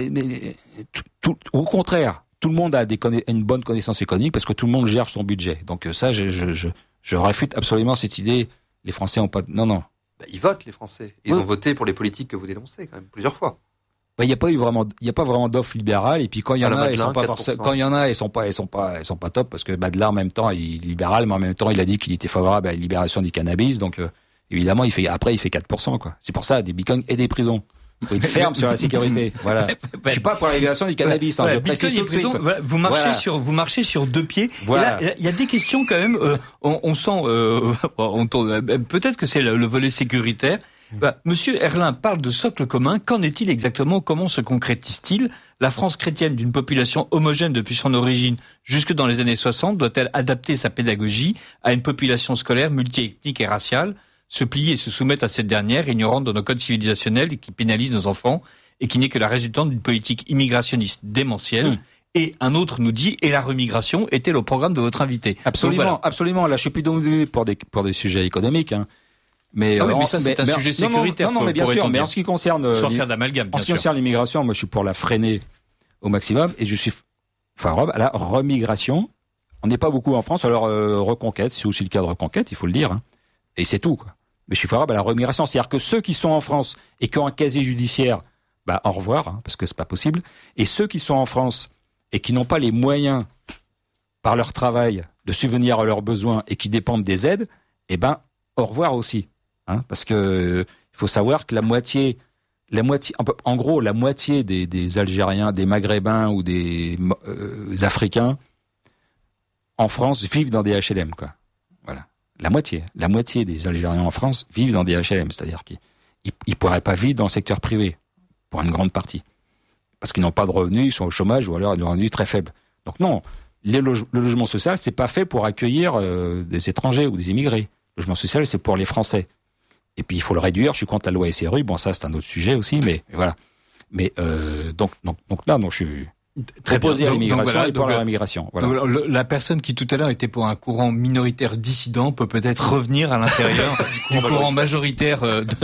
au contraire, tout le monde a une bonne connaissance économique parce que tout le monde gère son budget. Donc ça, je réfute absolument cette idée. Les Français ont pas... Non. Ils votent, les Français. Ils ont voté pour les politiques que vous dénoncez, quand même, plusieurs fois. Il n'y a pas vraiment d'offre libérale. Et puis quand il y en a, ils sont pas top parce que Badelin, en même temps, il est libéral, mais en même temps, il a dit qu'il était favorable à la libération du cannabis. Donc, évidemment, il fait 4%, quoi. C'est pour ça, des bitcoins et des prisons. Il faut une ferme sur la sécurité. Voilà. Je suis pas pour la libération du cannabis. Je précise tout de suite. Vous marchez sur 2 pieds. Voilà. Et là, il y a des questions quand même. On sent, peut-être que c'est le volet sécuritaire. Monsieur Herlin parle de socle commun. Qu'en est-il exactement? Comment se concrétise-t-il? La France chrétienne, d'une population homogène depuis son origine jusque dans les années 60, doit-elle adapter sa pédagogie à une population scolaire multiethnique et raciale, se plier et se soumettre à cette dernière, ignorante de nos codes civilisationnels et qui pénalise nos enfants, et qui n'est que la résultante d'une politique immigrationniste démentielle? Et un autre nous dit, et la remigration est-elle au programme de votre invité? Absolument, voilà. Absolument. Là, je suis plus devenu pour des sujets économiques, hein. Mais ça, c'est un sujet sécuritaire. Non, mais bien sûr. Mais en ce qui concerne, sans faire d'amalgame, en ce qui concerne l'immigration, moi, je suis pour la freiner au maximum, et je suis favorable à la remigration. On n'est pas beaucoup en France, alors reconquête, c'est aussi le cas de reconquête, il faut le dire, hein. Et c'est tout, quoi. Mais je suis favorable à la remigration, c'est-à-dire que ceux qui sont en France et qui ont un casier judiciaire, au revoir, hein, parce que c'est pas possible. Et ceux qui sont en France et qui n'ont pas les moyens, par leur travail, de subvenir à leurs besoins et qui dépendent des aides, au revoir aussi. Hein, parce que il faut savoir que la moitié, en gros, la moitié des Algériens, des Maghrébins ou des Africains en France vivent dans des HLM, quoi. Voilà. La moitié des Algériens en France vivent dans des HLM, c'est-à-dire qu'ils pourraient pas vivre dans le secteur privé, pour une grande partie. Parce qu'ils n'ont pas de revenus, ils sont au chômage, ou alors des revenus très faibles. Donc non, le logement social, c'est pas fait pour accueillir des étrangers ou des immigrés. Le logement social, c'est pour les Français. Et puis il faut le réduire, je suis contre la loi SRU, bon ça c'est un autre sujet aussi, mais voilà. Mais donc là, je suis préposé à l'immigration et pour la immigration. Voilà. Donc, la personne qui tout à l'heure était pour un courant minoritaire dissident peut peut-être revenir à l'intérieur du courant majoritaire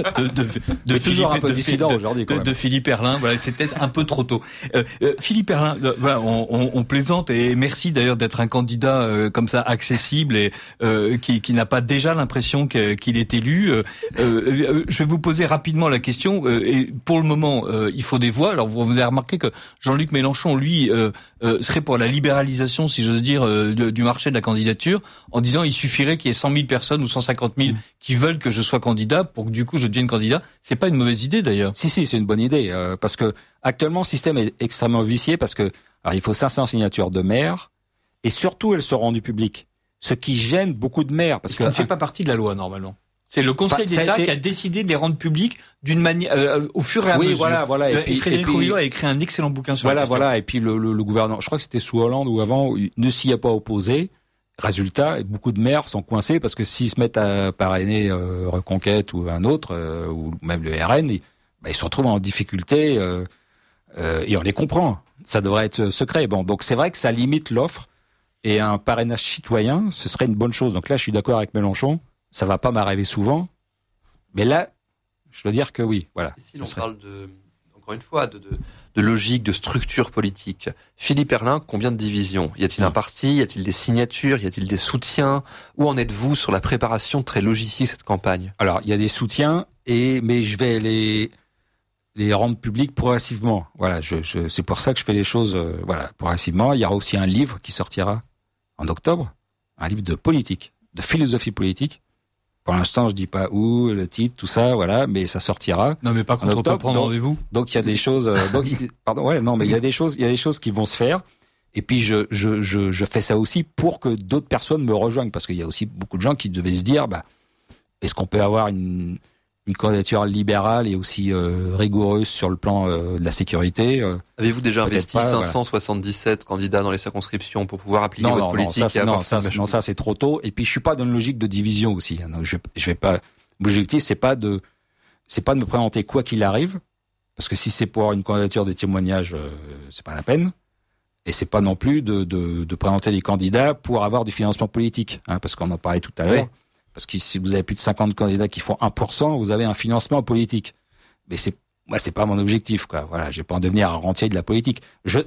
de toujours un peu dissident aujourd'hui. De Philippe Herlin. Voilà, c'est peut-être un peu trop tôt. Philippe Herlin, voilà, on plaisante et merci d'ailleurs d'être un candidat comme ça accessible et qui n'a pas déjà l'impression qu'il est élu. Je vais vous poser rapidement la question. Et pour le moment, il faut des voix. Alors vous avez remarqué que Jean-Luc Mélenchon, lui, serait pour la libéralisation, si j'ose dire, du marché de la candidature, en disant il suffirait qu'il y ait 100 000 personnes ou 150 000 qui veulent que je sois candidat pour que du coup je devienne candidat. C'est pas une mauvaise idée d'ailleurs. Si, c'est une bonne idée, parce que actuellement le système est extrêmement vicié, parce que alors, il faut 500 signatures de maires, et surtout elles seront rendues publiques, ce qui gêne beaucoup de maires. Parce que ça ne fait pas partie de la loi normalement. C'est le Conseil d'État qui a décidé de les rendre publics d'une manière au fur et à mesure. Oui, voilà. Et Frédéric Rouillot a écrit un excellent bouquin sur la question. Voilà. Et puis le gouvernement, je crois que c'était sous Hollande ou avant, ne s'y a pas opposé. Résultat, beaucoup de maires sont coincés parce que s'ils se mettent à parrainer Reconquête ou un autre, ou même le RN, ils se retrouvent en difficulté et on les comprend. Ça devrait être secret. Bon, donc c'est vrai que ça limite l'offre et un parrainage citoyen, ce serait une bonne chose. Donc là, je suis d'accord avec Mélenchon. Ça va pas m'arriver souvent, mais là, je dois dire que oui, voilà. Et si l'on parle encore une fois, de logique, de structure politique, Philippe Herlin, combien de divisions? Y a-t-il un parti? Y a-t-il des signatures? Y a-t-il des soutiens? Où en êtes-vous sur la préparation très logistique de cette campagne? Alors, il y a des soutiens, mais je vais les rendre publics progressivement. Voilà, c'est pour ça que je fais les choses, progressivement. Il y aura aussi un livre qui sortira en octobre, un livre de politique, de philosophie politique. Pour l'instant, je dis pas où, le titre, tout ça, voilà, mais ça sortira. Non, mais pas contre prendre rendez-vous. Donc il y a des choses. Mais il y a des choses qui vont se faire. Et puis je fais ça aussi pour que d'autres personnes me rejoignent, parce qu'il y a aussi beaucoup de gens qui devaient se dire, est-ce qu'on peut avoir une candidature libérale et aussi rigoureuse sur le plan de la sécurité. Avez-vous déjà investi 577 candidats dans les circonscriptions pour pouvoir appliquer votre politique? Ça c'est trop tôt. Et puis je suis pas dans une logique de division aussi. Donc, je vais pas. L'objectif c'est pas de me présenter quoi qu'il arrive, parce que si c'est pour une candidature de témoignage, c'est pas la peine. Et c'est pas non plus de présenter des candidats pour avoir du financement politique, hein, parce qu'on en parlait tout à l'heure. Oui. Parce que si vous avez plus de 50 candidats qui font 1%, vous avez un financement politique. Mais c'est pas mon objectif, quoi. Voilà, je vais pas en devenir un rentier de la politique. Je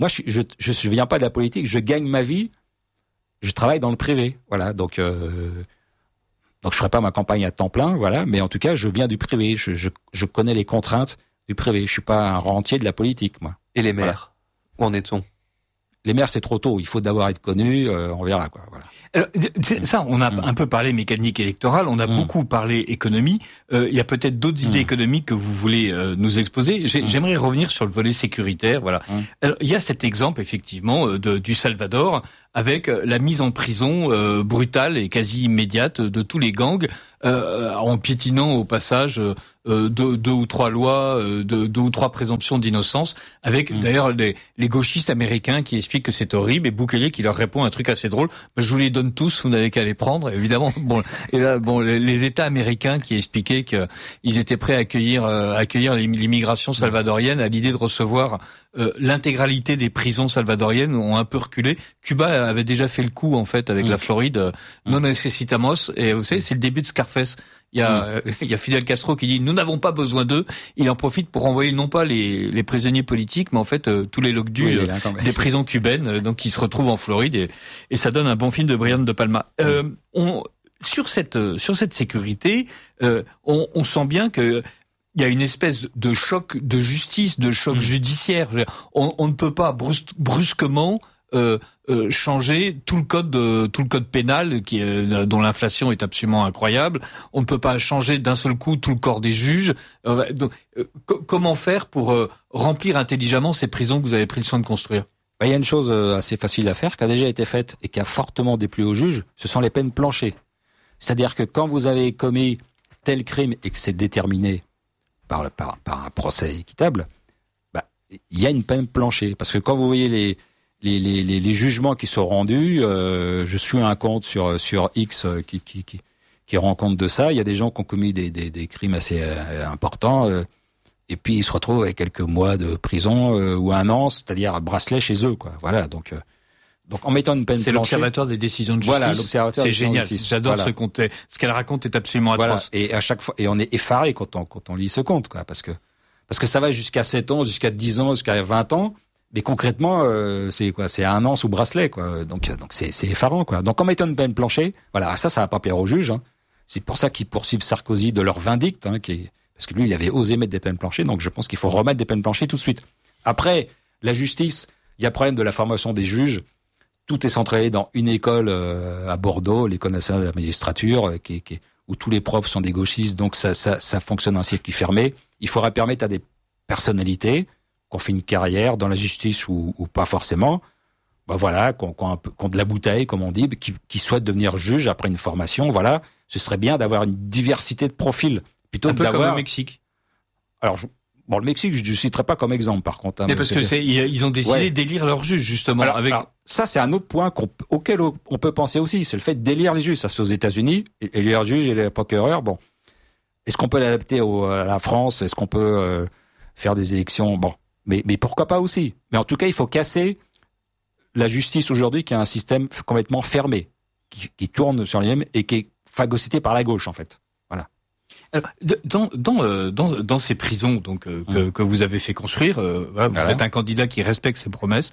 viens pas de la politique, je gagne ma vie, je travaille dans le privé. Voilà, donc je ferai pas ma campagne à temps plein, voilà, mais en tout cas, je viens du privé, je connais les contraintes du privé, je suis pas un rentier de la politique, moi. Et les maires, où en est-on? Les maires, c'est trop tôt. Il faut d'abord être connu. On verra, quoi. Voilà. Alors, ça, on a un peu parlé mécanique électorale. On a beaucoup parlé économie. Il y a peut-être d'autres idées économiques que vous voulez nous exposer. J'aimerais revenir sur le volet sécuritaire. Voilà. Alors, il y a cet exemple, effectivement, du Salvador, avec la mise en prison brutale et quasi immédiate de tous les gangs, en piétinant au passage deux ou trois lois, deux ou trois présomptions d'innocence, avec d'ailleurs les gauchistes américains qui expliquent que c'est horrible, et Bukele qui leur répond un truc assez drôle: je vous les donne tous, vous n'avez qu'à les prendre, évidemment. Bon, et là, les États américains qui expliquaient qu'ils étaient prêts à accueillir l'immigration salvadorienne, à l'idée de recevoir l'intégralité des prisons salvadoriennes, ont un peu reculé. Cuba avait déjà fait le coup en fait avec la Floride, non necesitamos, et vous savez, c'est le début de Scarface. Il y a Fidel Castro qui dit: nous n'avons pas besoin d'eux. Il en profite pour envoyer non pas les prisonniers politiques, mais en fait tous les loques-dus des prisons cubaines, donc qui se retrouvent en Floride, et ça donne un bon film de Brian De Palma. Sur cette sécurité, on sent bien que il y a une espèce de choc de justice, de choc judiciaire. On ne peut pas brusquement changer tout le code pénal dont l'inflation est absolument incroyable. On ne peut pas changer d'un seul coup tout le corps des juges. Donc, comment faire pour remplir intelligemment ces prisons que vous avez pris le soin de construire? Il y a une chose assez facile à faire, qui a déjà été faite et qui a fortement déplu aux juges, ce sont les peines planchées. C'est-à-dire que quand vous avez commis tel crime et que c'est déterminé par un procès équitable, il y a une peine planchée. Parce que quand vous voyez les jugements qui sont rendus, je suis un compte sur X qui rend compte de ça. Il y a des gens qui ont commis des crimes assez importants, et puis ils se retrouvent avec quelques mois de prison ou un an, c'est-à-dire bracelet chez eux, quoi. Voilà. Donc en mettant une peine planchée, c'est l'Observatoire des décisions de justice. Voilà, l'Observatoire. C'est génial. J'adore ce compte. Ce qu'elle raconte est absolument atroce. Et à chaque fois, et on est effaré quand on lit ce compte, quoi, parce que ça va jusqu'à 7 ans, jusqu'à 10 ans, jusqu'à 20 ans. Mais concrètement, c'est quoi? C'est 1 an sous bracelet, quoi. Donc c'est effarant, quoi. Donc en mettant une peine planchée, voilà, ça va pas plaire aux juges, hein. C'est pour ça qu'ils poursuivent Sarkozy de leur vindicte, hein, parce que lui, il avait osé mettre des peines planchées. Donc je pense qu'il faut remettre des peines planchées tout de suite. Après, la justice, il y a le problème de la formation des juges. Tout est centré dans une école à Bordeaux, l'École nationale de la magistrature, où tous les profs sont des gauchistes. Donc ça fonctionne en circuit fermé. Il faudra permettre à des personnalités qu'on fait une carrière dans la justice ou pas forcément, voilà, qu'on de la bouteille, comme on dit, qui souhaitent devenir juge après une formation, voilà, ce serait bien d'avoir une diversité de profils plutôt que d'avoir. Un peu comme au Mexique. Alors, le Mexique, je ne citerai pas comme exemple, par contre. Hein, mais parce que ils ont décidé d'élire leurs juges, justement. Alors, ça, c'est un autre point auquel on peut penser aussi, c'est le fait d'élire les juges. Ça se fait aux États-Unis, élire les juges et les procureurs. Bon, est-ce qu'on peut l'adapter à la France? Est-ce qu'on peut faire des élections? Bon. Mais pourquoi pas aussi? Mais en tout cas, il faut casser la justice aujourd'hui, qui a un système complètement fermé, qui tourne sur lui-même et qui est phagocyté par la gauche, en fait. Voilà. Alors, dans ces prisons donc que vous avez fait construire, vous êtes un candidat qui respecte ses promesses.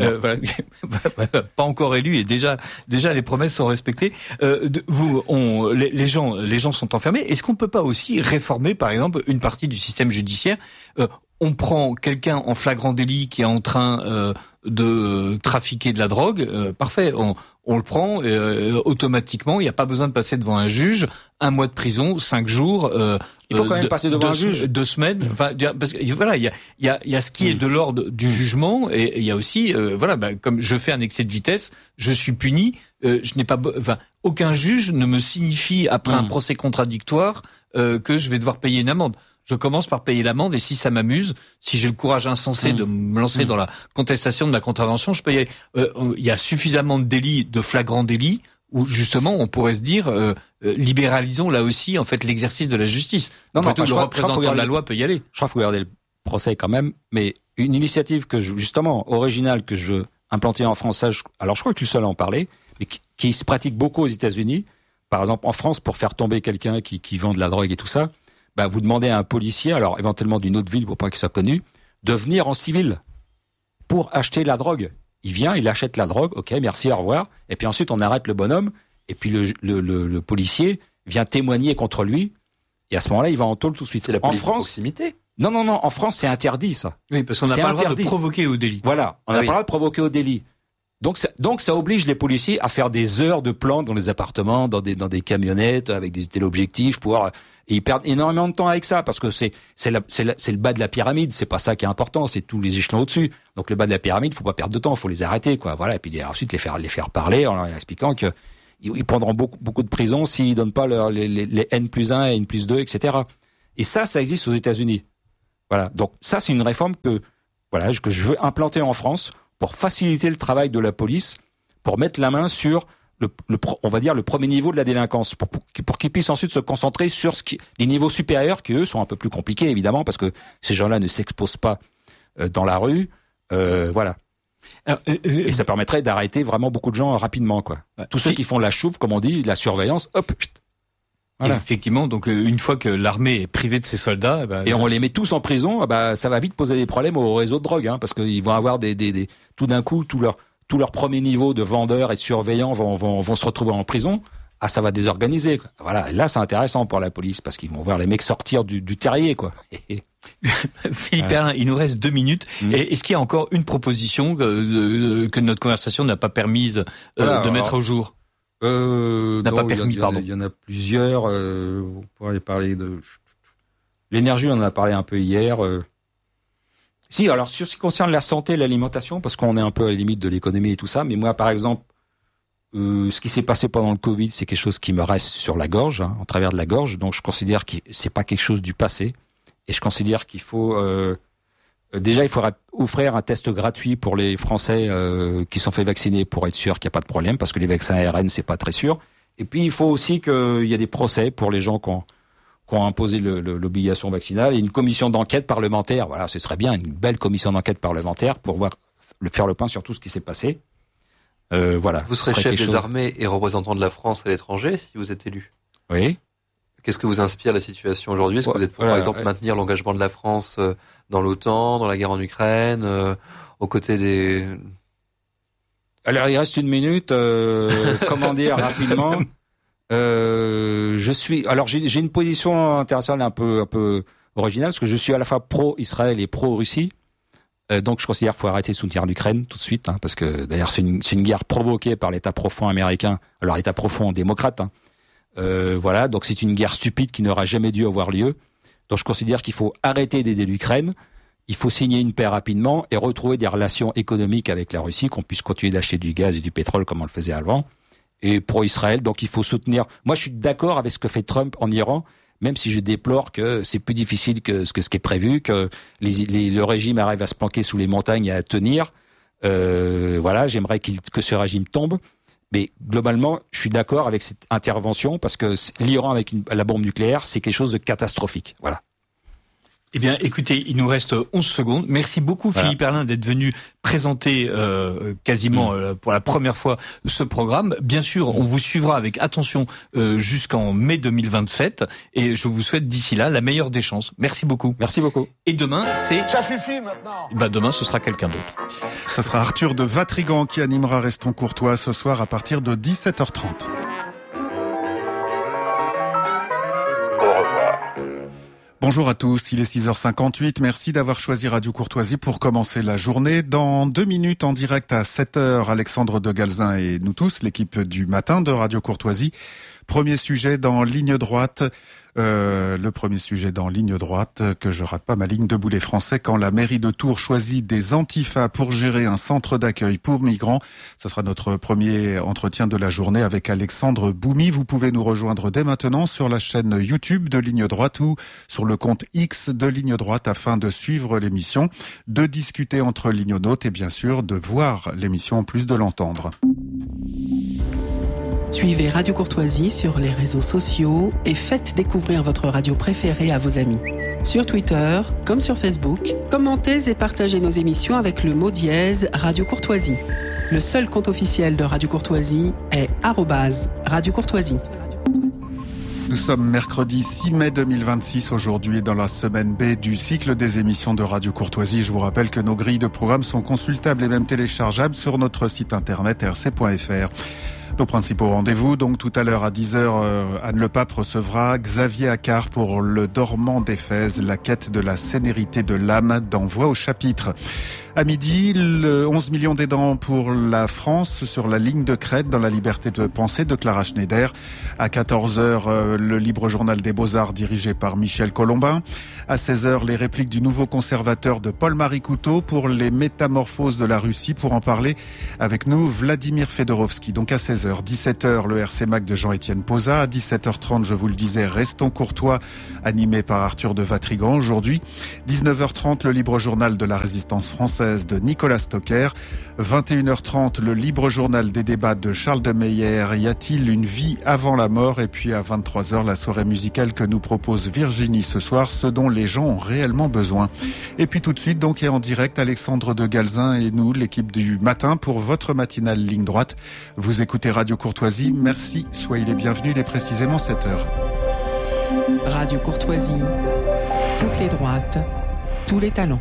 Pas encore élu et déjà les promesses sont respectées. Les gens sont enfermés. Est-ce qu'on peut pas aussi réformer, par exemple, une partie du système judiciaire? On prend quelqu'un en flagrant délit qui est en train de trafiquer de la drogue, parfait, on le prend automatiquement, il n'y a pas besoin de passer devant un juge, 1 mois de prison, 5 jours. Il faut quand même passer devant un juge. 2 semaines. Enfin, parce que voilà, il y a ce qui est de l'ordre du jugement, et il y a aussi, comme je fais un excès de vitesse, je suis puni. Je n'ai pas, aucun juge ne me signifie après un procès contradictoire que je vais devoir payer une amende. Je commence par payer l'amende, et si ça m'amuse, si j'ai le courage insensé de me lancer dans la contestation de ma contravention, je peux y aller. Il y a suffisamment de délits, de flagrants délits, où justement on pourrait se dire libéralisons là aussi en fait l'exercice de la justice. Le représentant de la loi peut y aller. Je crois qu'il faut regarder le procès quand même, mais une initiative justement originale que je veux implanter en France, alors je crois que je suis le seul à en parler, mais qui se pratique beaucoup aux États-Unis. Par exemple, en France, pour faire tomber quelqu'un qui vend de la drogue et tout ça, vous demandez à un policier, alors éventuellement d'une autre ville pour pas qu'il soit connu, de venir en civil pour acheter la drogue. Il vient, il achète la drogue, ok, merci, au revoir. Et puis ensuite, on arrête le bonhomme, et puis le policier vient témoigner contre lui, et à ce moment-là, il va en tôle tout de suite. C'est la police de proximité. Non, en France, c'est interdit, ça. Oui, parce qu'on n'a pas le droit de provoquer au délit. Voilà, on n'a pas le droit de provoquer au délit. Donc ça oblige les policiers à faire des heures de planque dans les appartements, dans des camionnettes avec des téléobjectifs et ils perdent énormément de temps avec ça parce que c'est le bas de la pyramide, c'est pas ça qui est important, c'est tous les échelons au-dessus. Donc le bas de la pyramide, faut pas perdre de temps, faut les arrêter quoi. Voilà, et puis ensuite les faire parler en leur expliquant que ils prendront beaucoup de prison s'ils donnent pas les N+1 et N+2, etc. Et ça existe aux États-Unis. Voilà. Donc ça, c'est une réforme que je veux implanter en France pour faciliter le travail de la police, pour mettre la main sur on va dire le premier niveau de la délinquance, pour qu'ils puissent ensuite se concentrer sur les niveaux supérieurs qui eux sont un peu plus compliqués évidemment parce que ces gens-là ne s'exposent pas dans la rue. Voilà. Alors, et ça permettrait d'arrêter vraiment beaucoup de gens rapidement, quoi. Tous ceux qui font la chouffe, comme on dit, la surveillance, hop. Voilà. Effectivement, donc une fois que l'armée est privée de ses soldats, et on les met tous en prison, ça va vite poser des problèmes au réseau de drogue, parce qu'ils vont avoir tout d'un coup tout leur premier niveau de vendeurs et de surveillants vont se retrouver en prison. Ah, ça va désorganiser, quoi. Voilà. Et là, c'est intéressant pour la police parce qu'ils vont voir les mecs sortir du terrier, quoi. Philippe Perlin, il nous reste 2 minutes. Et est-ce qu'il y a encore une proposition que notre conversation n'a pas permise de mettre au jour? Il y en a plusieurs. On pourrait parler de l'énergie. On en a parlé un peu hier. Si, alors sur ce qui concerne la santé, l'alimentation, parce qu'on est un peu à la limite de l'économie et tout ça. Mais moi, par exemple, ce qui s'est passé pendant le Covid, c'est quelque chose qui me reste sur la gorge, en travers de la gorge. Donc, je considère que c'est pas quelque chose du passé. Et je considère qu'il faut déjà il faudra offrir un test gratuit pour les Français qui sont fait vacciner pour être sûr qu'il n'y a pas de problème parce que les vaccins ARN c'est pas très sûr. Et puis il faut aussi qu'il y ait des procès pour les gens qui ont imposé l'obligation vaccinale et une commission d'enquête parlementaire. Voilà, ce serait bien une belle commission d'enquête parlementaire pour faire le point sur tout ce qui s'est passé. Voilà. Vous serez chef des armées et représentant de la France à l'étranger si vous êtes élu. Oui. Qu'est-ce que vous inspire la situation aujourd'hui? Est-ce que vous êtes pour, par exemple, maintenir l'engagement de la France dans l'OTAN, dans la guerre en Ukraine, aux côtés des... Alors, il reste 1 minute. Comment dire rapidement j'ai une position internationale un peu originale parce que je suis à la fois pro-Israël et pro-Russie. Donc, je considère qu'il faut arrêter de soutenir l'Ukraine tout de suite, parce que d'ailleurs, c'est une guerre provoquée par l'État profond américain. Alors, l'État profond démocrate, voilà, donc c'est une guerre stupide qui n'aura jamais dû avoir lieu. Donc je considère qu'il faut arrêter d'aider l'Ukraine, il faut signer une paix rapidement et retrouver des relations économiques avec la Russie, qu'on puisse continuer d'acheter du gaz et du pétrole comme on le faisait avant. Et pour Israël, donc il faut soutenir. Moi je suis d'accord avec ce que fait Trump en Iran, même si je déplore que c'est plus difficile que ce qui est prévu, que le régime arrive à se planquer sous les montagnes et à tenir. Voilà, j'aimerais que ce régime tombe. Mais globalement, je suis d'accord avec cette intervention parce que l'Iran avec la bombe nucléaire, c'est quelque chose de catastrophique. Voilà. Eh bien, écoutez, il nous reste 11 secondes. Merci beaucoup, Philippe Perlin, d'être venu présenter quasiment pour la première fois ce programme. Bien sûr, on vous suivra avec attention jusqu'en mai 2027 et je vous souhaite d'ici là la meilleure des chances. Merci beaucoup. Merci beaucoup. Et demain, Ça suffit maintenant. Demain, ce sera quelqu'un d'autre. Ça sera Arthur de Vatrigan qui animera Restons courtois ce soir à partir de 17h30. Bonjour à tous, il est 6h58, merci d'avoir choisi Radio Courtoisie pour commencer la journée. Dans 2 minutes en direct à 7h, Alexandre de Galzin et nous tous, l'équipe du matin de Radio Courtoisie. Premier sujet dans Ligne Droite, le premier sujet dans Ligne Droite, que je rate pas ma ligne debout les Français quand la mairie de Tours choisit des antifas pour gérer un centre d'accueil pour migrants. Ce sera notre premier entretien de la journée avec Alexandre Boumi. Vous pouvez nous rejoindre dès maintenant sur la chaîne YouTube de Ligne Droite ou sur le compte X de Ligne Droite afin de suivre l'émission, de discuter entre lignonautes et bien sûr de voir l'émission en plus de l'entendre. Suivez Radio Courtoisie sur les réseaux sociaux et faites découvrir votre radio préférée à vos amis. Sur Twitter, comme sur Facebook, commentez et partagez nos émissions avec le mot dièse Radio Courtoisie. Le seul compte officiel de Radio Courtoisie est @Radio Courtoisie. Nous sommes mercredi 6 mai 2026, aujourd'hui dans la semaine B du cycle des émissions de Radio Courtoisie. Je vous rappelle que nos grilles de programmes sont consultables et même téléchargeables sur notre site internet rc.fr. Nos principaux rendez-vous, donc tout à l'heure à 10h, Anne Le Pape recevra Xavier Accart pour Le Dormant d'Éphèse, la quête de la sénérité de l'âme dans Voix au chapitre. À midi, le 11 millions d'aidants pour la France sur la ligne de crête dans la liberté de penser de Clara Schneider. À 14h, le libre journal des Beaux-Arts dirigé par Michel Colombin. À 16h, les répliques du nouveau conservateur de Paul-Marie Couteau pour les métamorphoses de la Russie. Pour en parler avec nous, Vladimir Fedorovski. Donc à 16h, 17h, le RC Mac de Jean-Étienne Posa. À 17h30, je vous le disais, Restons courtois, animé par Arthur de Vatrigan aujourd'hui. 19h30, le libre journal de la résistance française de Nicolas Stocker. 21h30, le libre journal des débats de Charles de Meyer. Y a-t-il une vie avant la mort? Et puis à 23h, la soirée musicale que nous propose Virginie ce soir, ce dont les gens ont réellement besoin. Et puis tout de suite, donc, et en direct, Alexandre de Galzin et nous, l'équipe du matin, pour votre matinale Ligne Droite. Vous écoutez Radio Courtoisie. Merci, soyez les bienvenus. Il est précisément 7h. Radio Courtoisie, toutes les droites, tous les talents.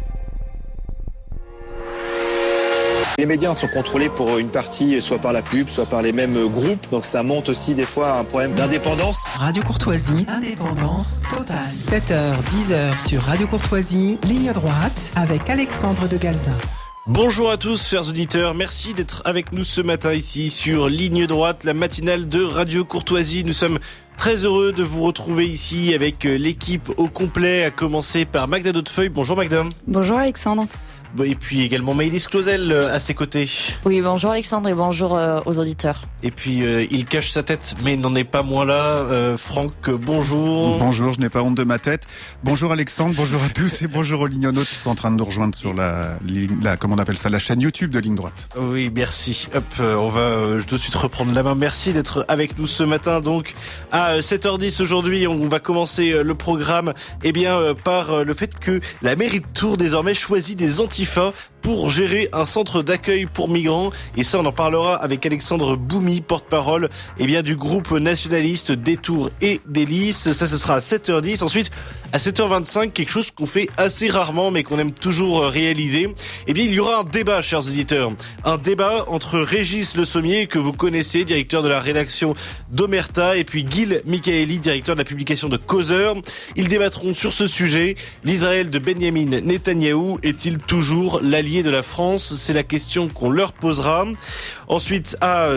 Les médias sont contrôlés pour une partie, soit par la pub, soit par les mêmes groupes. Donc ça monte aussi des fois à un problème d'indépendance. Radio Courtoisie, indépendance totale. 7h, 10h sur Radio Courtoisie, ligne droite avec Alexandre de Galzin. Bonjour à tous, chers auditeurs. Merci d'être avec nous ce matin ici sur Ligne Droite, la matinale de Radio Courtoisie. Nous sommes très heureux de vous retrouver ici avec l'équipe au complet, à commencer par Magda Dautefeuille. Bonjour Magda. Bonjour Alexandre. Et puis également Maëlys Clausel à ses côtés. Oui, bonjour Alexandre et bonjour aux auditeurs. Et puis il cache sa tête mais il n'en est pas moins là. Franck, bonjour. Bonjour, je n'ai pas honte de ma tête. Bonjour Alexandre, bonjour à tous et bonjour aux lignonautes qui sont en train de nous rejoindre sur la comment on appelle ça, la chaîne YouTube de Ligne Droite. Oui, merci. Hop, on va tout de suite reprendre la main. Merci d'être avec nous ce matin. Donc à 7h10 aujourd'hui, on va commencer le programme par le fait que la mairie de Tours désormais choisit des antifas pour gérer un centre d'accueil pour migrants. Et ça, on en parlera avec Alexandre Boumi, porte-parole du groupe nationaliste des Tours et des Lys. Ça, ce sera à 7h10. Ensuite, à 7h25, quelque chose qu'on fait assez rarement, mais qu'on aime toujours réaliser. Il y aura un débat, chers auditeurs. Un débat entre Régis Le Sommier, que vous connaissez, directeur de la rédaction d'Omerta, et puis Gil Michaeli, directeur de la publication de Causeur. Ils débattront sur ce sujet. L'Israël de Benyamin Netanyahou est-il toujours l'allié de la France? C'est la question qu'on leur posera. Ensuite, à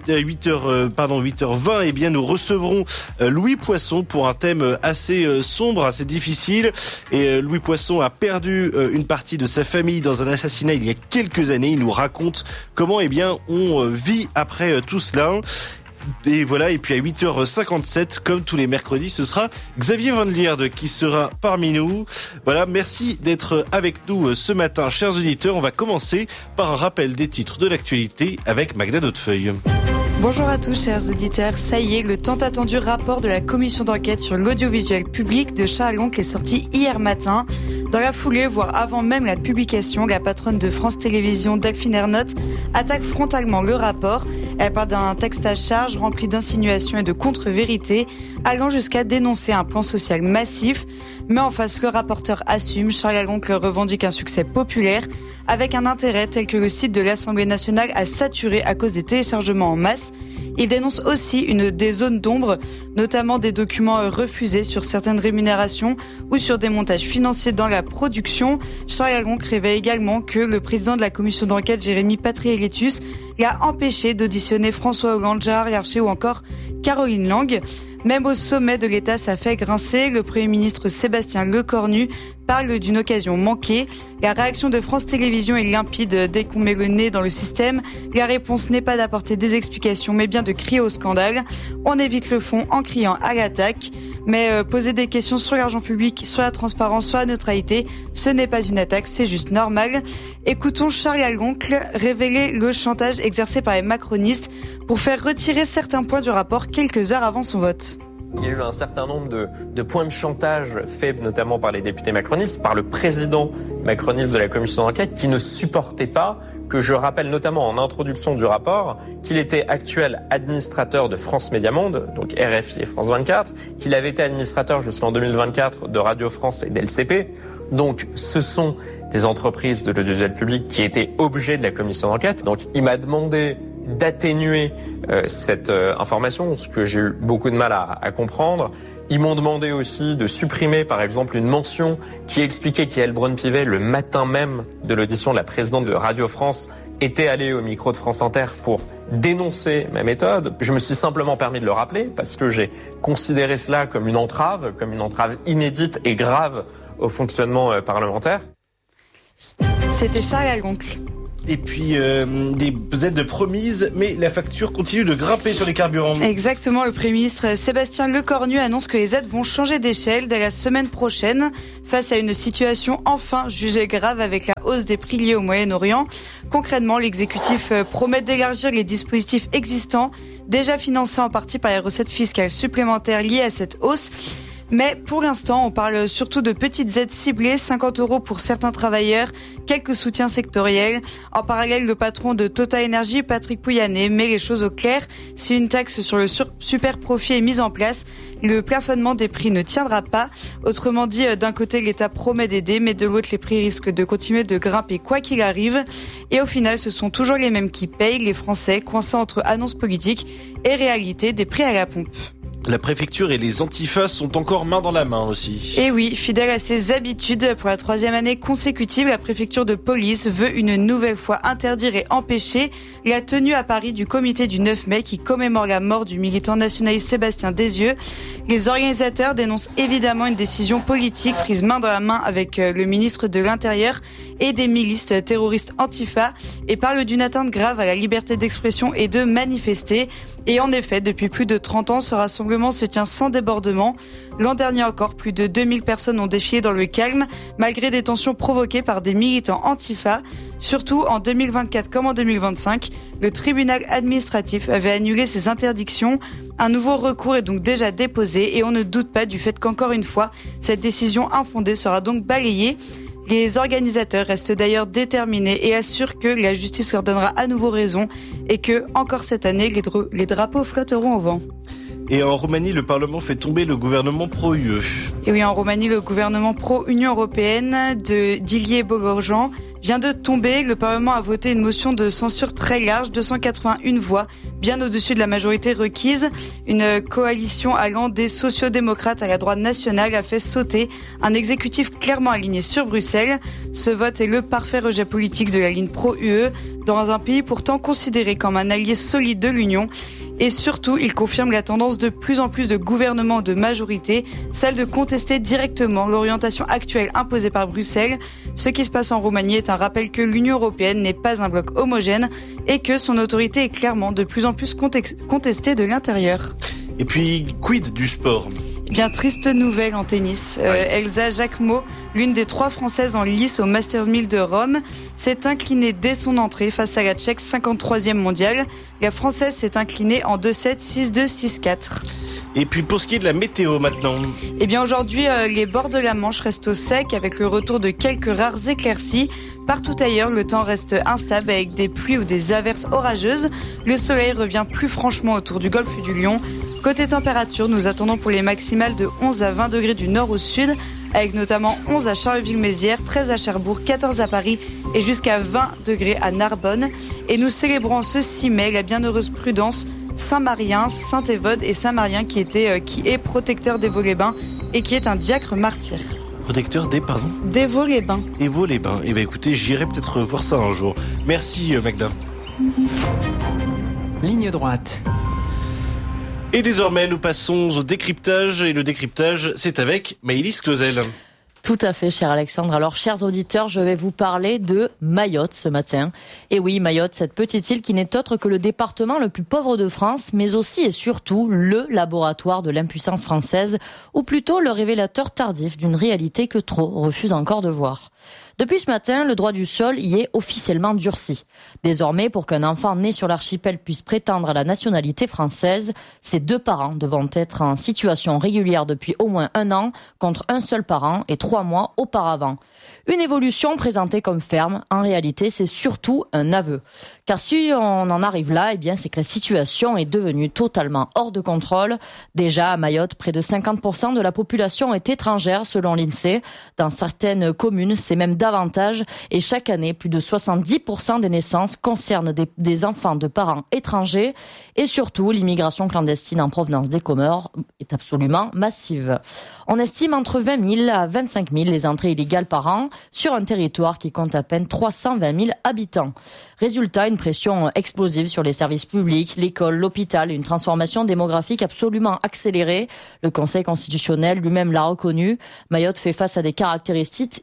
8h20, nous recevrons Louis Poisson pour un thème assez sombre, assez difficile. Et Louis Poisson a perdu une partie de sa famille dans un assassinat il y a quelques années. Il nous raconte comment on vit après tout cela. Et voilà, et puis à 8h57, comme tous les mercredis, ce sera Xavier Van Lierde qui sera parmi nous. Voilà, merci d'être avec nous ce matin, chers auditeurs. On va commencer par un rappel des titres de l'actualité avec Magda Dautefeuille. Bonjour à tous, chers auditeurs. Ça y est, le tant attendu rapport de la commission d'enquête sur l'audiovisuel public de Charles Loncle est sorti hier matin. Dans la foulée, voire avant même la publication, la patronne de France Télévisions, Delphine Ernotte, attaque frontalement le rapport. Elle parle d'un texte à charge rempli d'insinuations et de contre-vérités, allant jusqu'à dénoncer un plan social massif. Mais en face, le rapporteur assume. Charles Loncle revendique un succès populaire avec un intérêt tel que le site de l'Assemblée nationale a saturé à cause des téléchargements en masse. Il dénonce aussi des zones d'ombre, notamment des documents refusés sur certaines rémunérations ou sur des montages financiers dans la production. Charles Loncle révèle également que le président de la commission d'enquête, Jérémy Patriélitus, l'a empêché d'auditionner François Hollande, Gérard Larcher ou encore Caroline Lang. Même au sommet de l'État, ça fait grincer. Le Premier ministre Sébastien Lecornu parle d'une occasion manquée. La réaction de France Télévisions est limpide. Dès qu'on met le nez dans le système, la réponse n'est pas d'apporter des explications, mais bien de crier au scandale. On évite le fond en criant à l'attaque. Mais poser des questions sur l'argent public, sur la transparence, sur la neutralité, ce n'est pas une attaque, c'est juste normal. Écoutons Charles Loncle révéler le chantage exercé par les macronistes pour faire retirer certains points du rapport quelques heures avant son vote. Il y a eu un certain nombre de points de chantage faits notamment par les députés macronistes, par le président macroniste de la commission d'enquête qui ne supportait pas que je rappelle notamment en introduction du rapport qu'il était actuel administrateur de France Média Monde, donc RFI et France 24, qu'il avait été administrateur jusqu'en 2024 de Radio France et d'LCP. Donc ce sont des entreprises de l'audiovisuel public qui étaient objet de la commission d'enquête. Donc il m'a demandé d'atténuer cette information, ce que j'ai eu beaucoup de mal à comprendre. Ils m'ont demandé aussi de supprimer, par exemple, une mention qui expliquait qu'Yael Braun-Pivet, le matin même de l'audition de la présidente de Radio France, était allée au micro de France Inter pour dénoncer ma méthode. Je me suis simplement permis de le rappeler parce que j'ai considéré cela comme une entrave inédite et grave au fonctionnement parlementaire. C'était Charles Algoncle. Et puis des aides promises, mais la facture continue de grimper sur les carburants. Exactement, le Premier ministre Sébastien Lecornu annonce que les aides vont changer d'échelle dès la semaine prochaine, face à une situation enfin jugée grave avec la hausse des prix liés au Moyen-Orient. Concrètement, l'exécutif promet d'élargir les dispositifs existants, déjà financés en partie par les recettes fiscales supplémentaires liées à cette hausse. Mais pour l'instant, on parle surtout de petites aides ciblées, 50 € pour certains travailleurs, quelques soutiens sectoriels. En parallèle, le patron de Total Energy, Patrick Pouyanné, met les choses au clair. Si une taxe sur le super profit est mise en place, le plafonnement des prix ne tiendra pas. Autrement dit, d'un côté, l'État promet d'aider, mais de l'autre, les prix risquent de continuer de grimper quoi qu'il arrive. Et au final, ce sont toujours les mêmes qui payent, les Français, coincés entre annonces politiques et réalité des prix à la pompe. La préfecture et les antifas sont encore main dans la main aussi. Et oui, fidèle à ses habitudes, pour la 3e année consécutive, la préfecture de police veut une nouvelle fois interdire et empêcher la tenue à Paris du comité du 9 mai qui commémore la mort du militant nationaliste Sébastien Desieux. Les organisateurs dénoncent évidemment une décision politique prise main dans la main avec le ministre de l'Intérieur et des milices terroristes antifa et parlent d'une atteinte grave à la liberté d'expression et de manifester. Et en effet, depuis plus de 30 ans, ce rassemblement se tient sans débordement. L'an dernier encore, plus de 2000 personnes ont défilé dans le calme, malgré des tensions provoquées par des militants antifa. Surtout en 2024 comme en 2025, le tribunal administratif avait annulé ces interdictions. Un nouveau recours est donc déjà déposé et on ne doute pas du fait qu'encore une fois, cette décision infondée sera donc balayée. Les organisateurs restent d'ailleurs déterminés et assurent que la justice leur donnera à nouveau raison et que, encore cette année, les drapeaux flotteront au vent. Et en Roumanie, le Parlement fait tomber le gouvernement pro-UE. Et oui, en Roumanie, le gouvernement pro-Union européenne d'Ilie Bogorjan vient de tomber. Le Parlement a voté une motion de censure très large, 281 voix, bien au-dessus de la majorité requise. Une coalition allant des sociodémocrates à la droite nationale a fait sauter un exécutif clairement aligné sur Bruxelles. Ce vote est le parfait rejet politique de la ligne pro-UE dans un pays pourtant considéré comme un allié solide de l'Union. Et surtout, il confirme la tendance de plus en plus de gouvernements de majorité, celle de contester directement l'orientation actuelle imposée par Bruxelles. Ce qui se passe en Roumanie est un rappel que l'Union européenne n'est pas un bloc homogène et que son autorité est clairement de plus en plus contestée de l'intérieur. Et puis, quid du sport ? Eh bien, triste nouvelle en tennis. Elsa Jacquemot, l'une des 3 Françaises en lice au Masters 1000 de Rome, s'est inclinée dès son entrée face à la Tchèque 53e mondiale. La Française s'est inclinée en 2-7, 6-2, 6-4. Et puis pour ce qui est de la météo maintenant. Eh bien aujourd'hui, les bords de la Manche restent au sec avec le retour de quelques rares éclaircies. Partout ailleurs, le temps reste instable avec des pluies ou des averses orageuses. Le soleil revient plus franchement autour du golfe du Lion. Côté température, nous attendons pour les maximales de 11 à 20 degrés du nord au sud, avec notamment 11 à Charleville-Mézières, 13 à Cherbourg, 14 à Paris et jusqu'à 20 degrés à Narbonne. Et nous célébrons ce 6 mai la bienheureuse Prudence, Saint-Marien, Saint-Évode et Saint-Marien qui est protecteur des Vaux-les-Bains et qui est un diacre martyr. Protecteur des, pardon ? Des Vaux-les-Bains. Et Vaux-les-Bains. Eh bien écoutez, j'irai peut-être voir ça un jour. Merci Magda. Ligne droite. Et désormais, nous passons au décryptage. Et le décryptage, c'est avec Maëlys Clausel. Tout à fait, cher Alexandre. Alors, chers auditeurs, je vais vous parler de Mayotte ce matin. Et oui, Mayotte, cette petite île qui n'est autre que le département le plus pauvre de France, mais aussi et surtout le laboratoire de l'impuissance française, ou plutôt le révélateur tardif d'une réalité que trop refusent encore de voir. Depuis ce matin, le droit du sol y est officiellement durci. Désormais, pour qu'un enfant né sur l'archipel puisse prétendre à la nationalité française, ses 2 parents devront être en situation régulière depuis au moins 1 an, contre un seul parent et 3 mois auparavant. Une évolution présentée comme ferme, en réalité, c'est surtout un aveu. Car si on en arrive là, eh bien, c'est que la situation est devenue totalement hors de contrôle. Déjà, à Mayotte, près de 50% de la population est étrangère, selon l'INSEE. Dans certaines communes, c'est même davantage. Et chaque année, plus de 70% des naissances concernent des enfants de parents étrangers. Et surtout, l'immigration clandestine en provenance des Comores est absolument massive. On estime entre 20 000 à 25 000 les entrées illégales par an sur un territoire qui compte à peine 320 000 habitants. Résultat, une pression explosive sur les services publics, l'école, l'hôpital, une transformation démographique absolument accélérée. Le Conseil constitutionnel lui-même l'a reconnu. Mayotte fait face à des caractéristiques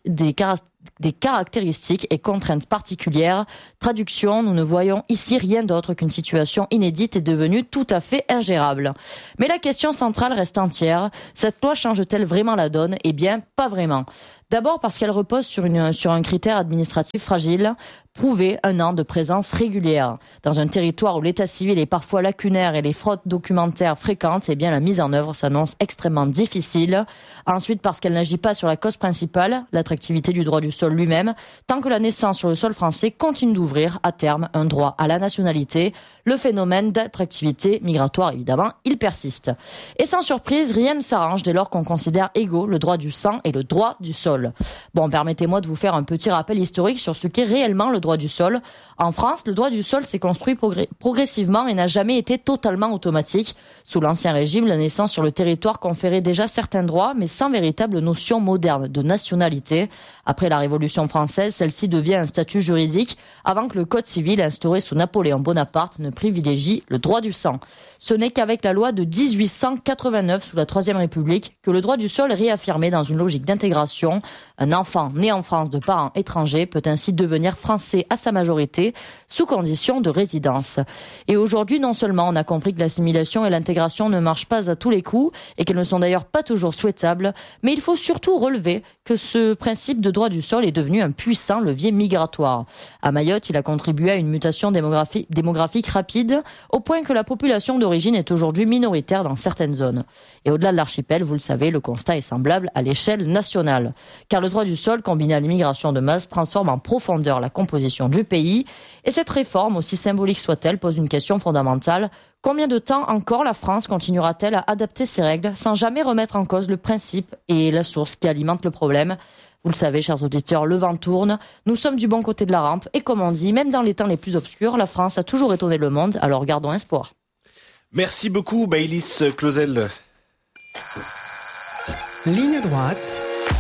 et contraintes particulières. Traduction, nous ne voyons ici rien d'autre qu'une situation inédite et devenue tout à fait ingérable. Mais la question centrale reste entière. Cette loi change-t-elle vraiment la donne ? Eh bien, pas vraiment. D'abord parce qu'elle repose sur un critère administratif fragile, prouver 1 an de présence régulière. Dans un territoire où l'état civil est parfois lacunaire et les fraudes documentaires fréquentes, eh bien la mise en œuvre s'annonce extrêmement difficile. Ensuite parce qu'elle n'agit pas sur la cause principale, l'attractivité du droit du sol lui-même, tant que la naissance sur le sol français continue d'ouvrir à terme un droit à la nationalité. Le phénomène d'attractivité migratoire, évidemment, il persiste. Et sans surprise, rien ne s'arrange dès lors qu'on considère égaux le droit du sang et le droit du sol. Bon, permettez-moi de vous faire un petit rappel historique sur ce qu'est réellement le droit du sol. En France, le droit du sol s'est construit progressivement et n'a jamais été totalement automatique. Sous l'Ancien Régime, la naissance sur le territoire conférait déjà certains droits, mais sans véritable notion moderne de nationalité. Après la Révolution française, celle-ci devient un statut juridique avant que le Code civil instauré sous Napoléon Bonaparte ne privilégie le droit du sang. Ce n'est qu'avec la loi de 1889 sous la Troisième République que le droit du sol est réaffirmé dans une logique d'intégration. Un enfant né en France de parents étrangers peut ainsi devenir français à sa majorité sous condition de résidence. Et aujourd'hui, non seulement on a compris que l'assimilation et l'intégration ne marchent pas à tous les coups et qu'elles ne sont d'ailleurs pas toujours souhaitables, mais il faut surtout relever que ce principe de droit du sol est devenu un puissant levier migratoire. À Mayotte, il a contribué à une mutation démographique rapide, au point que la population d'origine est aujourd'hui minoritaire dans certaines zones. Et au-delà de l'archipel, vous le savez, le constat est semblable à l'échelle nationale. Car le droit du sol, combiné à l'immigration de masse, transforme en profondeur la composition du pays. Et cette réforme, aussi symbolique soit-elle, pose une question fondamentale. Combien de temps encore la France continuera-t-elle à adapter ses règles sans jamais remettre en cause le principe et la source qui alimente le problème ? Vous le savez, chers auditeurs, le vent tourne. Nous sommes du bon côté de la rampe. Et comme on dit, même dans les temps les plus obscurs, la France a toujours étonné le monde. Alors gardons espoir. Merci beaucoup, Maëlys Clausel. Ligne droite.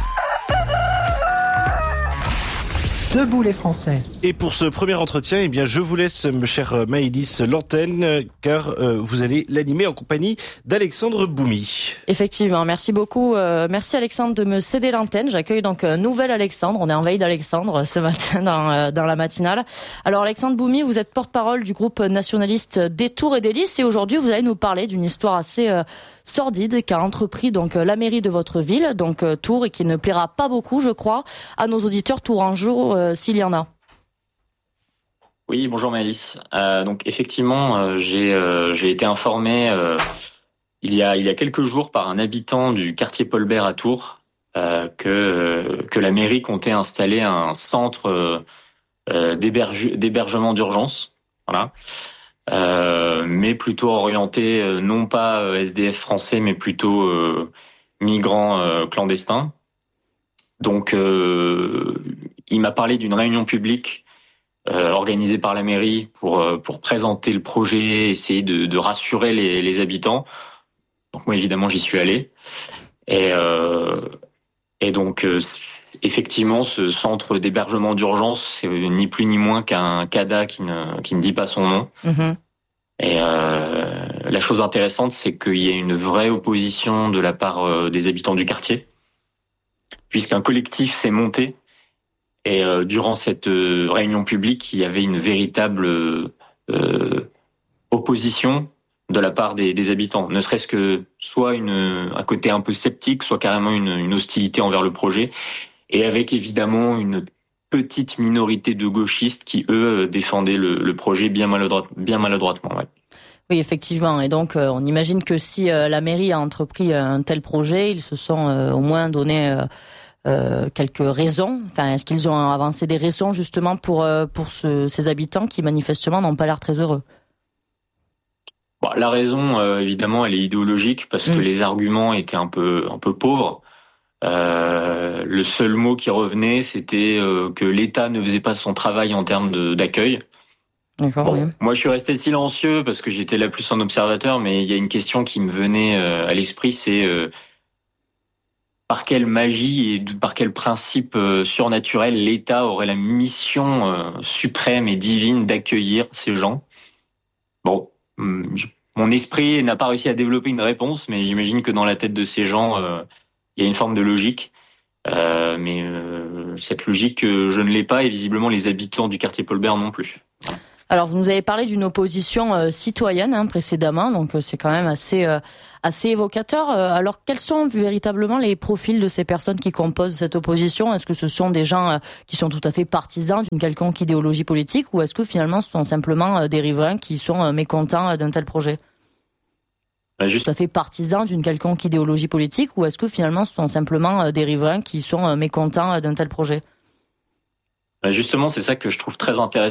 Debout les Français. Et pour ce premier entretien, eh bien, je vous laisse, chère Maëlys, l'antenne, car vous allez l'animer en compagnie d'Alexandre Boumi. Effectivement, merci beaucoup. Merci Alexandre de me céder l'antenne. J'accueille donc un nouvel Alexandre. On est en veille d'Alexandre ce matin dans la matinale. Alors Alexandre Boumi, vous êtes porte-parole du groupe nationaliste Détour et Délices et aujourd'hui vous allez nous parler d'une histoire assez sordide qu'a entrepris donc la mairie de votre ville, donc Tours, et qui ne plaira pas beaucoup, je crois, à nos auditeurs tourangeaux, s'il y en a. Oui, bonjour Maëlys. Donc effectivement, j'ai été informé il y a quelques jours par un habitant du quartier Paul Bert à Tours que la mairie comptait installer un centre d'hébergement d'urgence. Voilà. Mais plutôt orienté non pas SDF français, mais plutôt migrants clandestins. Donc, il m'a parlé d'une réunion publique organisée par la mairie pour présenter le projet, essayer de rassurer les habitants. Donc moi, évidemment, j'y suis allé. Et donc, effectivement, ce centre d'hébergement d'urgence, c'est ni plus ni moins qu'un CADA qui ne dit pas son nom. Mmh. Et la chose intéressante, c'est qu'il y a une vraie opposition de la part des habitants du quartier, puisqu'un collectif s'est monté. Et durant cette réunion publique, il y avait une véritable opposition de la part des habitants, ne serait-ce que soit un côté un peu sceptique, soit carrément une hostilité envers le projet, et avec évidemment une petite minorité de gauchistes qui, eux, défendaient le projet bien maladroitement. Ouais. Oui, effectivement. Et donc, on imagine que si la mairie a entrepris un tel projet, ils se sont au moins donné quelques raisons. Enfin, est-ce qu'ils ont avancé des raisons justement pour ces habitants qui manifestement n'ont pas l'air très heureux? Bon, la raison, évidemment, elle est idéologique parce que les arguments étaient un peu pauvres. Le seul mot qui revenait, c'était que l'État ne faisait pas son travail en termes d'accueil. D'accord, bon, oui. Moi, je suis resté silencieux parce que j'étais là plus en observateur, mais il y a une question qui me venait à l'esprit, c'est par quelle magie et par quel principe surnaturel l'État aurait la mission suprême et divine d'accueillir ces gens. Bon, mon esprit n'a pas réussi à développer une réponse, mais j'imagine que dans la tête de ces gens, il y a une forme de logique. Mais cette logique, je ne l'ai pas, et visiblement les habitants du quartier Paul-Bert non plus. Alors, vous nous avez parlé d'une opposition citoyenne précédemment, donc c'est quand même assez évocateur. Alors, quels sont véritablement les profils de ces personnes qui composent cette opposition ? Est-ce que ce sont des gens qui sont tout à fait partisans d'une quelconque idéologie politique, ou est-ce que finalement ce sont simplement des riverains qui sont mécontents d'un tel projet ? Tout à fait partisans d'une quelconque idéologie politique, ou est-ce que finalement ce sont simplement des riverains qui sont mécontents d'un tel projet ? Justement, c'est ça que je trouve très intéressant